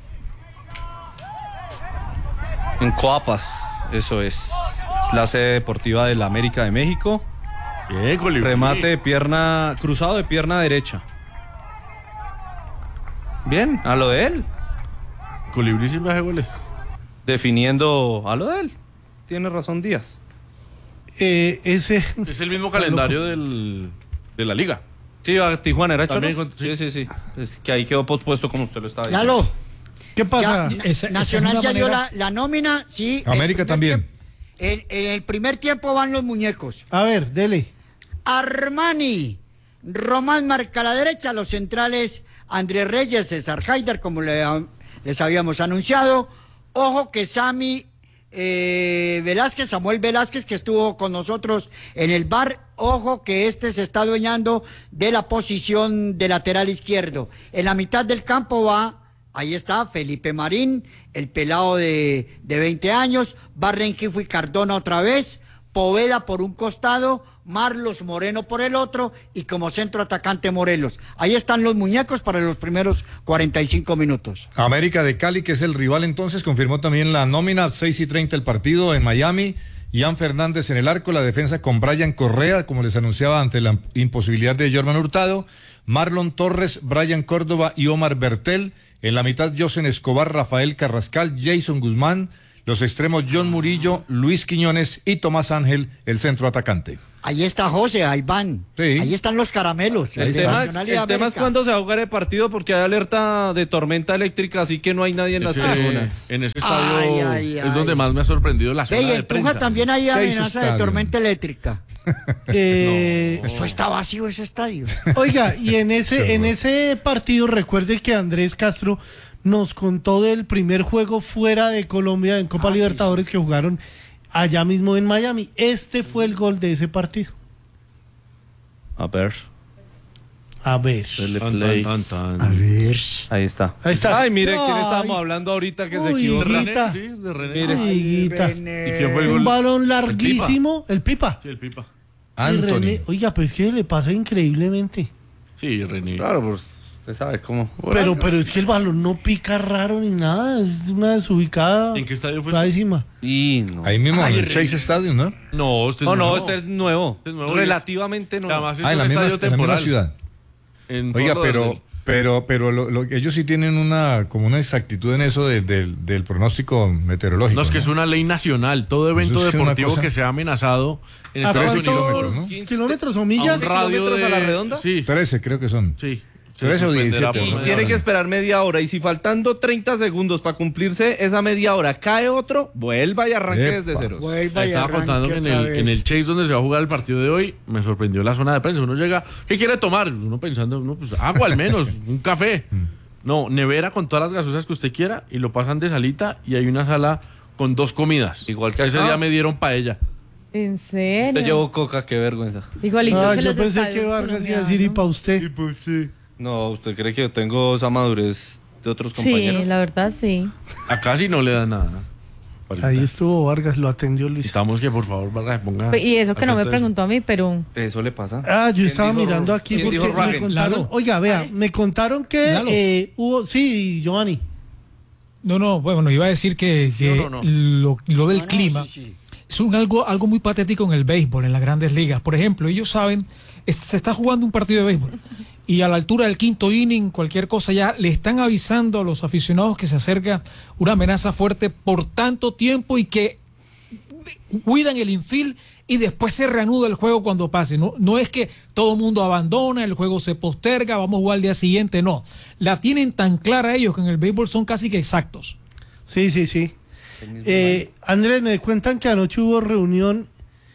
En Coapas, eso es. Es la sede deportiva de la América de México. Bien, colibrí. Remate de pierna, cruzado de pierna derecha. Bien, a lo de él. Colibrí siempre hace goles. Definiendo a lo de él. Tiene razón Díaz. Eh, ese Es el mismo calendario del, de la liga. Sí, a Tijuana era También Cholos. con- Sí, sí, sí. Es que ahí quedó pospuesto como usted lo estaba diciendo. Lalo, ¿qué pasa? ya, Na- Esa- esa es Nacional una ya dio manera- la, la nómina, sí. el América primer también. tiempo- En, en el primer tiempo van los muñecos. A ver, dele. Armani, Román marca a la derecha, los centrales Andrés Reyes, César Haider, como le- les habíamos anunciado. Ojo que Sami eh, Velázquez, Samuel Velázquez, que estuvo con nosotros en el bar, ojo que este se está adueñando de la posición de lateral izquierdo. En la mitad del campo va, ahí está, Felipe Marín, el pelado de, de veinte años, va Rengifo y Cardona otra vez, Poveda por un costado, Marlos Moreno por el otro, y como centro atacante Morelos. Ahí están los muñecos para los primeros cuarenta y cinco minutos. América de Cali, que es el rival entonces, confirmó también la nómina, seis y treinta el partido en Miami, Ian Fernández en el arco, la defensa con Brian Correa, como les anunciaba, ante la imposibilidad de Jorman Hurtado, Marlon Torres, Brian Córdoba y Omar Bertel, en la mitad Josen Escobar, Rafael Carrascal, Jason Guzmán, los extremos John Murillo, Luis Quiñones y Tomás Ángel, el centro atacante. Ahí está José, ahí van. Sí. Ahí están los caramelos. El, tema es, el tema es cuándo se va a jugar el partido, porque hay alerta de tormenta eléctrica, así que no hay nadie en Ese- las tribunas. En ese estadio Ay, ay, es ay. donde más me ha sorprendido la zona Ve, y de en Tunja prensa. también hay Seis amenaza de estadios. tormenta eléctrica. Eh, Eso está vacío, ese estadio. Oiga, y en ese, en ese partido, recuerde que Andrés Castro nos contó del primer juego fuera de Colombia en Copa Ah, sí, Libertadores que jugaron allá mismo en Miami. Este fue el gol de ese partido. A ver. A ver. Dele Tan, play. tan, tan, A tan. ver. Ahí está. Ahí está. Ay, mire, ¿quién Ay. estábamos hablando ahorita que se Uy, equivocó? René, Higuita. sí, de René. Mire. Ay, Higuita. ¿Y quién fue el Un gol? balón larguísimo. El Pipa. Sí, el Pipa. Y Anthony. René- oiga, pues que le pasa increíblemente. Sí, René. Claro, pues usted sabe cómo. Pero, pero es que el balón no pica raro ni nada. Es una desubicada. ¿En qué estadio fue? Clarísima. Y no. Ahí mismo Ay, en el René. Chase Stadium, ¿no? No, este No, no, nuevo. este es nuevo. Este es nuevo y Relativamente nuevo. Además es Ah, en un la misma, estadio en la misma temporal. ciudad. En Oiga, Fort pero, Lauderdale. pero, pero lo- lo- ellos sí tienen una como una exactitud en eso de- del- del pronóstico meteorológico. No, es que es ¿no? una ley nacional. Todo evento Eso es una deportivo cosa- que sea amenazado en ¿A Estados trece Unidos. kilómetros, ¿no? cuántos kilómetros o A millas? un radio kilómetros de... a la redonda? Sí, trece creo que son. sí. Se trece o suspenderá diecisiete, por Y ¿no? media tiene hora. que esperar media hora. Y si faltando treinta segundos para cumplirse esa media hora cae otro, vuelva y arranque Epa. desde ceros. Vuelva y Estaba arranque contando que en otra el, vez. en el Chase donde se va a jugar el partido de hoy, me sorprendió la zona de prensa. Uno llega, ¿qué quiere tomar? Uno pensando, no, pues agua al menos, un café. No, nevera con todas las gaseosas que usted quiera y lo pasan de salita y hay una sala con dos comidas. Igual que Ese acá. día me dieron paella. ¿En Te serio? llevo coca, qué vergüenza. Igualito Ah, que yo los pensé estadios que Vargas iba a decir y colombianos. para usted. No, ¿usted cree que yo tengo esa madurez de otros Sí, compañeros? la verdad sí. Acá sí no le dan nada. Ahí estuvo Vargas, lo atendió Luis. Necesitamos que por favor Vargas se ponga. Y eso que no me al frente de preguntó a mí, pero Eso le pasa. Ah, yo ¿Quién estaba dijo- mirando aquí quién porque dijo me Ragen? contaron. Lalo. Oiga, vea, me contaron que Lalo. eh, hubo. Sí, Giovanni. No, no, bueno, iba a decir que, que No, no, no. Lo, lo del No, no, clima sí, sí. es un algo, algo muy patético en el béisbol, en las grandes ligas. Por ejemplo, ellos saben, es- se está jugando un partido de béisbol y a la altura del quinto inning, cualquier cosa ya, le están avisando a los aficionados que se acerca una amenaza fuerte por tanto tiempo y que cuidan el infield y después se reanuda el juego cuando pase. No, no es que todo el mundo abandona, el juego se posterga, vamos a jugar al día siguiente, no. La tienen tan clara ellos que en el béisbol son casi que exactos. Sí, sí, sí. Eh, Andrés, me cuentan que anoche hubo reunión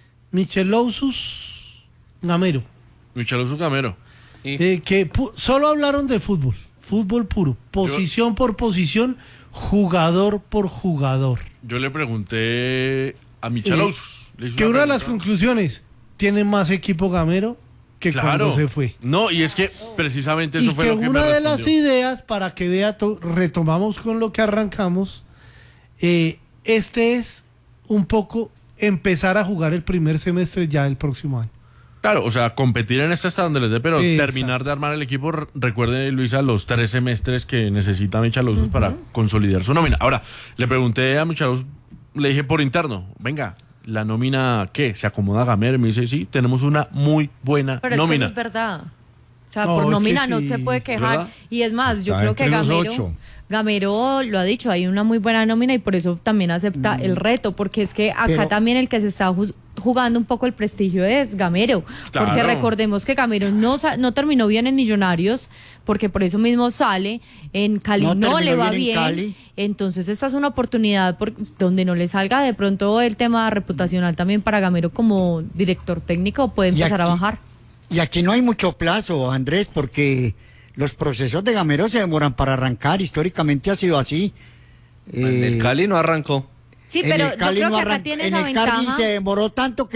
Michelousus Gamero. Micheloso Camero. Eh, que pu- solo hablaron de fútbol. Fútbol puro. Posición por posición, jugador por jugador. Yo le pregunté a Michelosus. Le hice Que una una de las pregunta. conclusiones, tiene más equipo Gamero que Claro. cuando se fue. No, y es que precisamente eso Y fue que lo que una me de las respondió. ideas, para que vea, to- retomamos con lo que arrancamos, eh, este es un poco empezar a jugar el primer semestre ya del próximo año. Claro, o sea, competir en este hasta donde les dé, pero Exacto. terminar de armar el equipo. re- Recuerde, Luisa, los tres semestres que necesita Michelosus para consolidar su nómina. Ahora, le pregunté a Michelosus, le dije por interno, venga, ¿la nómina qué? ¿Se acomoda a Gamero? Y me dice, sí, tenemos una muy buena Pero es que nómina. eso es verdad. O sea, No, por es que nómina no sí, se puede quejar. ¿verdad? Y es más, yo Está creo que entre los Gamero, ocho. Gamero lo ha dicho, hay una muy buena nómina y por eso también acepta el reto, porque es que acá Pero- también el que se está ju- jugando un poco el prestigio es Gamero. Claro. Porque recordemos que Gamero no, sa- no terminó bien en Millonarios, porque por eso mismo sale. En Cali No no, terminó le va bien en bien. Cali. Entonces esta es una oportunidad por, donde no le salga de pronto el tema reputacional también para Gamero como director técnico, puede Y empezar a aquí- bajar. Y aquí no hay mucho plazo, Andrés, porque los procesos de Gamero se demoran para arrancar. Históricamente ha sido así. El Eh, Cali no arrancó. Sí, en pero el yo Cali creo no que acá arran- tiene en esa el Cali ventaja. se demoró tanto que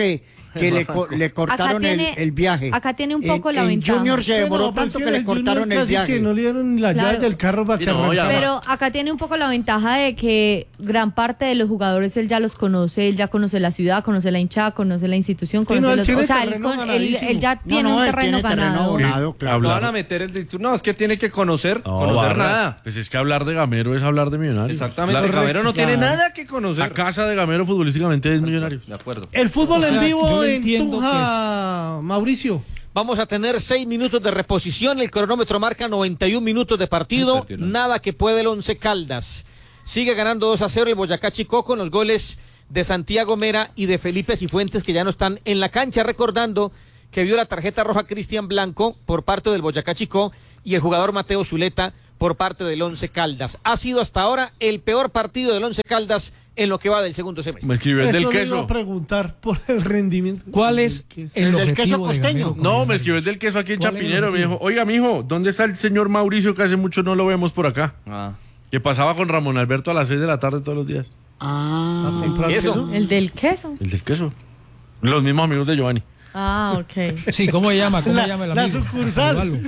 que le, co- le cortaron el, tiene- el viaje. acá tiene un poco en, la en ventaja. Junior se demoró No, pues tanto que que le el Junior cortaron el casi viaje. que no le dieron ni las Claro. llaves del carro para Sí, que no, ya arrancara. Pero acá tiene un poco la ventaja de que gran parte de los jugadores él ya los conoce, él ya conoce la ciudad, conoce la hinchada, conoce la institución, Sí, conoce no, él los, tiene o sea, él, terreno con- él- ganadísimo. él ya No, tiene no, un él terreno tiene terreno ganado. abonado, claro. No van a meter el título. No, es que tiene que conocer, No, conocer Barra, nada. Pues es que hablar de Gamero es hablar de Millonarios. Exactamente. La, Gamero no tiene claro. nada que conocer. la casa de Gamero futbolísticamente es Millonarios. De acuerdo. El fútbol O sea, en vivo yo en entiendo Tunja, Mauricio. Vamos a tener seis minutos de reposición. El cronómetro marca noventa y un minutos de partido. Nada que puede el Once Caldas. Sigue ganando dos a cero el Boyacá Chicó con los goles de Santiago Mera y de Felipe Cifuentes, que ya no están en la cancha. Recordando que vio la tarjeta roja Cristian Blanco por parte del Boyacá Chicó y el jugador Mateo Zuleta por parte del Once Caldas. Ha sido hasta ahora el peor partido del Once Caldas en lo que va del segundo semestre. Me escribió el Eso del le iba queso. a preguntar por el rendimiento. ¿Cuál es Del queso. el, El del objetivo queso de costeño. Gamero con No, me Millonarios? escribió el del queso aquí en ¿Cuál es el Chapinero. Me objetivo? dijo, oiga, mijo, ¿dónde está el señor Mauricio que hace mucho no lo vemos por acá? Ah. Que pasaba con Ramón Alberto a las seis de la tarde todos los días. Ah, ¿A comprar Eso. queso? El del queso. El del queso. Los mismos amigos de Giovanni. Ah, ok. Sí, ¿cómo se llama? ¿Cómo La- se llama el la amigo? sucursal. Saludarlo.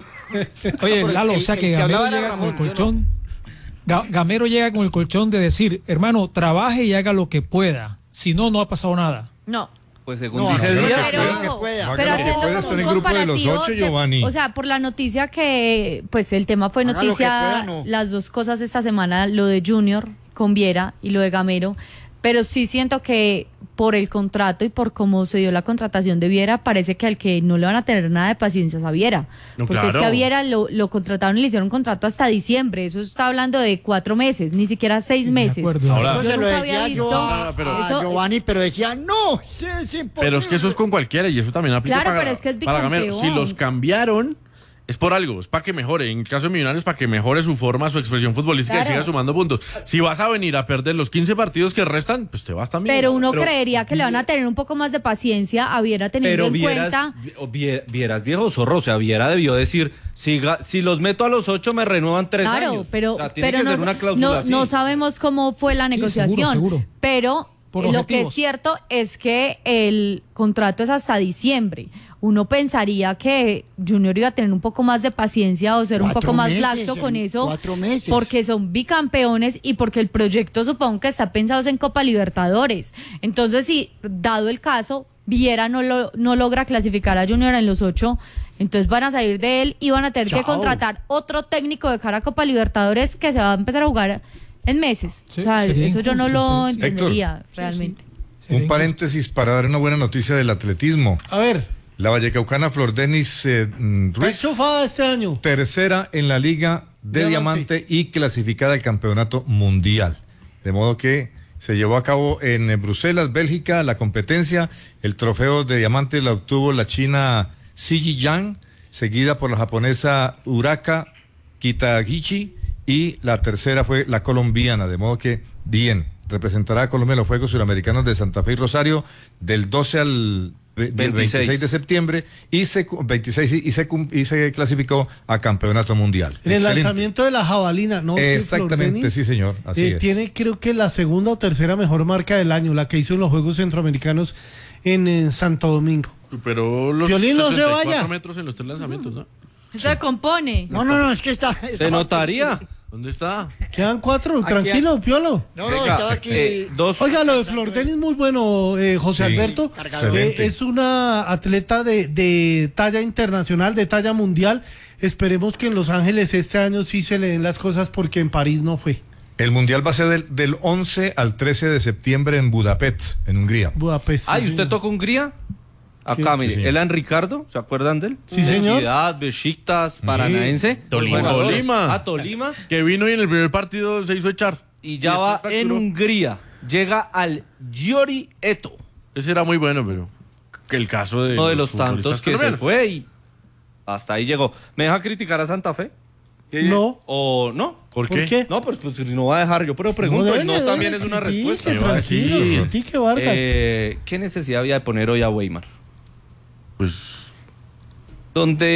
Oye, Lalo, o sea El- que el que Gamero hablaba era llega Ramón, con el yo no. colchón. Ga- Gamero llega con el colchón de decir, hermano, trabaje y haga lo que pueda. Si no, no ha pasado nada. No. Pues según No, dice no, Díaz. Pero, Haga lo que ojo, pueda. Haga pero lo que haciendo pueda, como está un en el grupo de los comparativo ocho, de- Giovanni. o sea, por la noticia que, pues el tema fue Haga lo que noticia, pueda, no. las dos cosas esta semana, lo de Junior con Viera y lo de Gamero, pero sí siento que por el contrato y por cómo se dio la contratación de Viera, parece que al que no le van a tener nada de paciencia es a Viera. No, porque es claro. que a Viera lo, lo contrataron y le hicieron un contrato hasta diciembre, eso está hablando de cuatro meses, ni siquiera seis De meses. acuerdo. Ahora- eso Yo se lo nunca había decía yo visto- a, Ah, pero- a Eso- Giovanni, pero decía, no, sí, es imposible. Pero es que eso es con cualquiera y eso también aplica Claro, para, pero es que es para Gamero. Si bicampeón. los cambiaron, es por algo, es para que mejore. En el caso de Millonarios, para que mejore su forma, su expresión futbolística y Claro. siga sumando puntos. Si vas a venir a perder los quince partidos que restan, pues te vas también. Pero uno Pero- creería que le van a tener un poco más de paciencia a Viera teniendo Pero en vieras, cuenta. vi- o vie- vieras viejo zorro, o sea, Viera debió decir, si, ga- si los meto a los ocho me renuevan tres Claro, años. pero, O sea, tiene pero que no, ser una cláusula no, así. no sabemos cómo fue la Sí, negociación. seguro, seguro. Pero Por lo que objetivos. es cierto es que el contrato es hasta diciembre. Uno pensaría que Junior iba a tener un poco más de paciencia o ser un Cuatro poco más meses, laxo con en eso. cuatro meses. Porque son bicampeones y porque el proyecto supongo que está pensado en Copa Libertadores. Entonces, si dado el caso, Viera no, lo, no logra clasificar a Junior en los ocho, entonces van a salir de él y van a tener que Chao. contratar otro técnico de cara a Copa Libertadores que se va a empezar a jugar en meses. Sí, o sea, sería eso yo no injusto, lo sí, sí. entendería realmente. Un paréntesis para dar una buena noticia del atletismo. A ver, La vallecaucana Flor Denis eh, mm, está Ruiz, enchufada este año. tercera en la Liga de Diamante. Diamante y clasificada al Campeonato Mundial. De modo que se llevó a cabo en eh, Bruselas, Bélgica, la competencia. El trofeo de diamante la obtuvo la china Siji Yang, seguida por la japonesa Uraka Kitagichi, y la tercera fue la colombiana. De modo que, bien, representará a Colombia en los Juegos Suramericanos de Santa Fe y Rosario del doce al ve- del veintiséis. veintiséis de septiembre y se cu- veintiséis y, y se cum- y se clasificó a Campeonato Mundial. En el Excelente. lanzamiento de la jabalina, ¿no? Que Flor Exactamente, Denis, sí, señor. Así eh, es. Tiene creo que la segunda o tercera mejor marca del año, la que hizo en los Juegos Centroamericanos en, eh, Santo Domingo. Pero los Piolín, no se sesenta y cuatro vaya. metros en los tres lanzamientos, ¿no? Se compone. No, no, no, es que está... ¿Se estaba- notaría? ¿Dónde está? Quedan cuatro, Aquí- tranquilo, Piolo. No, no, Venga, estaba aquí... eh, dos. Oiga, lo de Flor Denis muy bueno, eh, José Sí, Alberto. excelente. Eh, es una atleta de, de talla internacional, de talla mundial. Esperemos que en Los Ángeles este año sí se le den las cosas porque en París no fue. El Mundial va a ser del, del once al trece de septiembre en Budapest, en Hungría. Budapest. Ay, sí, ¿usted señor. toca Hungría? Acá, Sí, mire, sí. Elan Ricardo, ¿se acuerdan de él? Sí, señor. Equidad, Besiktas, Paranaense. Tolima. Jugador. Tolima. Ah, Tolima. Que vino y en el primer partido se hizo echar. Y ya Y va después en fracturó. Hungría. Llega al Giori Eto. Ese era muy bueno, pero que el caso de Uno de los futbolistas tantos que se colombianos. fue y hasta ahí llegó. ¿Me deja criticar a Santa Fe? No. ¿O no? ¿Por ¿Por qué? qué? No, pues, pues si no va a dejar yo, pero pregunto, y no dele, también dele, es una critique, respuesta. Iba a Tranquilo, decir. critique, Vargas. Eh, ¿Qué necesidad había de poner hoy a Weimar? Pues Donde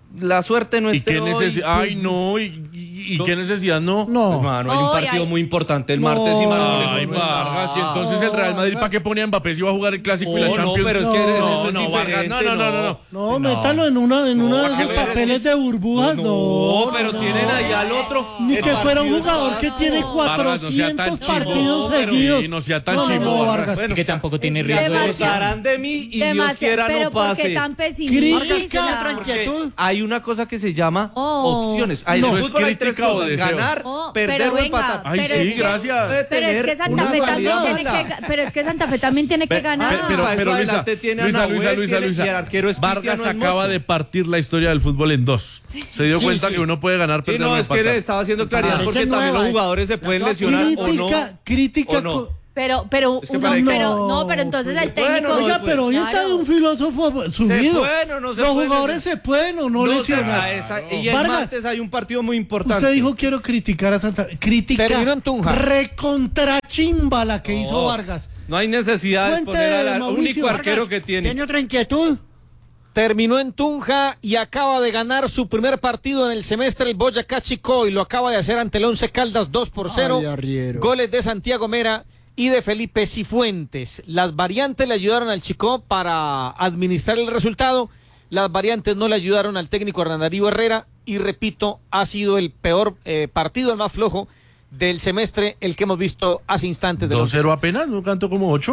la suerte no ¿Y esté qué hoy. necesidad? Ay, no, ¿y, y, y No. qué necesidad? No. No. Hermano, hay un Hoy partido hay- muy importante el martes y Marmolejo Ay, no está. Vargas, y entonces el Real Madrid, ¿para qué ponía a Mbappé si iba a jugar el Clásico y la Oh, no, Champions? pero es que No, eso es no, Vargas, diferente, no, no, no, no. No, métalo en una en No, uno de ¿a qué esos le- papeles de burbujas, no. No, pero no. tienen ahí al otro. Ni El que fuera un partido jugador está- que tiene Vargas, no sea tan cuatrocientos chimbo, partidos pero seguidos. sí, no sea tan No, no, chimbo, no, Vargas. Vargas. Bueno, que tampoco tiene se riesgo de Demasiado. acusarán de mí y Dios Demasiado, quiera pero no ¿por qué pase. tan Vargas, pesimista? ¿qué le entra Porque inquietud? hay una cosa que se llama Oh. opciones. Hay en No, el ¿es fútbol hay tres crítica o cosas: deseo? ganar, Oh, perder pero o venga, empatar. Ay, Pero sí, es que- gracias. Puede Pero es tener que Santa una Fe también salida tiene mala. que, ga- pero es que Santa Fe también tiene que Ve- ganar. pe- pero, Para pero eso Luisa, adelante tiene a Luisa, Nahuel, Luisa, Luisa, tiene- Luisa. y el arquero es Vargas Pitia, no es acaba Mocho. de partir la historia del fútbol en dos. Se dio Sí, cuenta sí. que uno puede ganar, Sí, perder no, o es que empatar. le estaba haciendo claridad Parece porque también nueva, los eh. jugadores se pueden Las lesionar o no. Crítica, crítica. o no. co- Pero, pero, Es que uno, para que- pero, no, pero entonces el Bueno, técnico. no, Oiga, pero hoy está de un filósofo subido. pueden o no se Los pueden jugadores lesionar. se pueden o no, No, lesionar. a esa- y el Vargas, martes hay un partido muy importante. usted dijo quiero criticar a Santa Fe. Crítica Terminó en Tunja. recontrachimba la que No, hizo Vargas. No hay necesidad de Cuente, poner al Mauricio. único arquero Vargas, que tiene. ¿Tiene otra inquietud? Terminó en Tunja y acaba de ganar su primer partido en el semestre el Boyacá Chicó y lo acaba de hacer ante el Once Caldas dos por cero. Ay, arriero. Goles de Santiago Mera y de Felipe Cifuentes. Las variantes le ayudaron al Chicó para administrar el resultado. Las variantes no le ayudaron al técnico Hernán Darío Herrera y repito, ha sido el peor eh, partido, el más flojo del semestre, el que hemos visto hace instantes. dos cero apenas, no canto como ocho.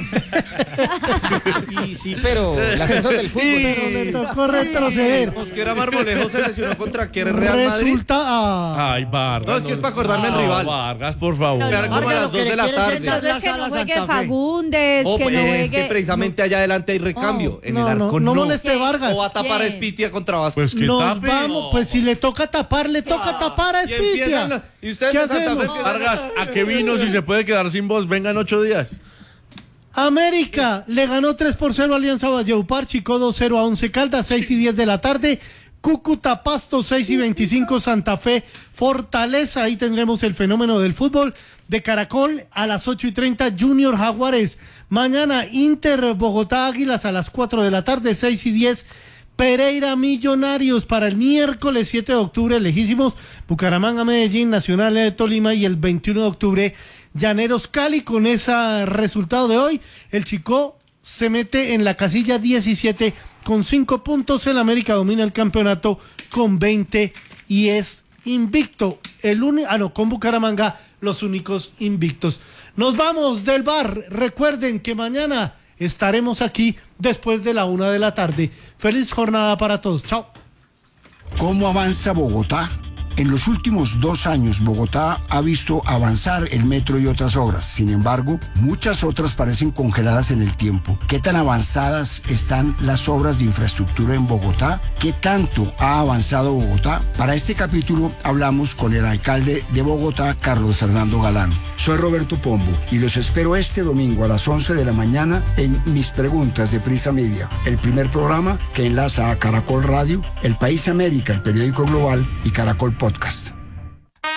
Y sí, pero las cosas del fútbol. Pero le tocó retroceder. Mosquera Marmolejo se lesionó contra quién, Real Madrid. Resulta. ah, Ay, Vargas. No, es que es para acordarme el No, rival. Vargas, por favor. No, no, Era como a Vargas, las lo que dos le de la quiere es tarde. echar Entonces que Sala no juegue Santa Fe. Fagundes, Oh, que no pues, juegue. es que precisamente allá adelante hay recambio. en no, el no, arco no no. moleste Vargas. O va a tapar a ¿Quién? Espitia contra Vasco. Pues que Nos tape. vamos, pues si le toca tapar, le toca tapar a Y empiezan Espitia. la- y ustedes ¿Qué de Santa Fe hacemos? empiezan Vargas, ¿a qué vino si se puede quedar sin voz? Vengan ocho días. América le ganó tres por cero a Alianza Valledupar, Chico dos cero a Once Caldas, seis y diez de la tarde. Cúcuta Pasto, seis y veinticinco, Santa Fe Fortaleza. Ahí tendremos el fenómeno del fútbol de Caracol a las ocho y treinta, Junior Jaguares. Mañana Inter Bogotá Águilas a las cuatro de la tarde, seis y diez. Pereira Millonarios para el miércoles siete de octubre, lejísimos, Bucaramanga Medellín, Nacional de Tolima y el veintiuno de octubre, Llaneros Cali. Con ese resultado de hoy, el Chicó se mete en la casilla diecisiete con cinco puntos, el América domina el campeonato con veinte y es invicto, el único, ah no, con Bucaramanga los únicos invictos. Nos vamos del bar, recuerden que mañana estaremos aquí después de la una de la tarde. Feliz jornada para todos. Chao. ¿Cómo avanza Bogotá? En los últimos dos años, Bogotá ha visto avanzar el metro y otras obras. Sin embargo, muchas otras parecen congeladas en el tiempo. ¿Qué tan avanzadas están las obras de infraestructura en Bogotá? ¿Qué tanto ha avanzado Bogotá? Para este capítulo hablamos con el alcalde de Bogotá, Carlos Fernando Galán. Soy Roberto Pombo y los espero este domingo a las once de la mañana en Mis Preguntas de Prisa Media, el primer programa que enlaza a Caracol Radio, El País América, el periódico global, y Caracol Podcast.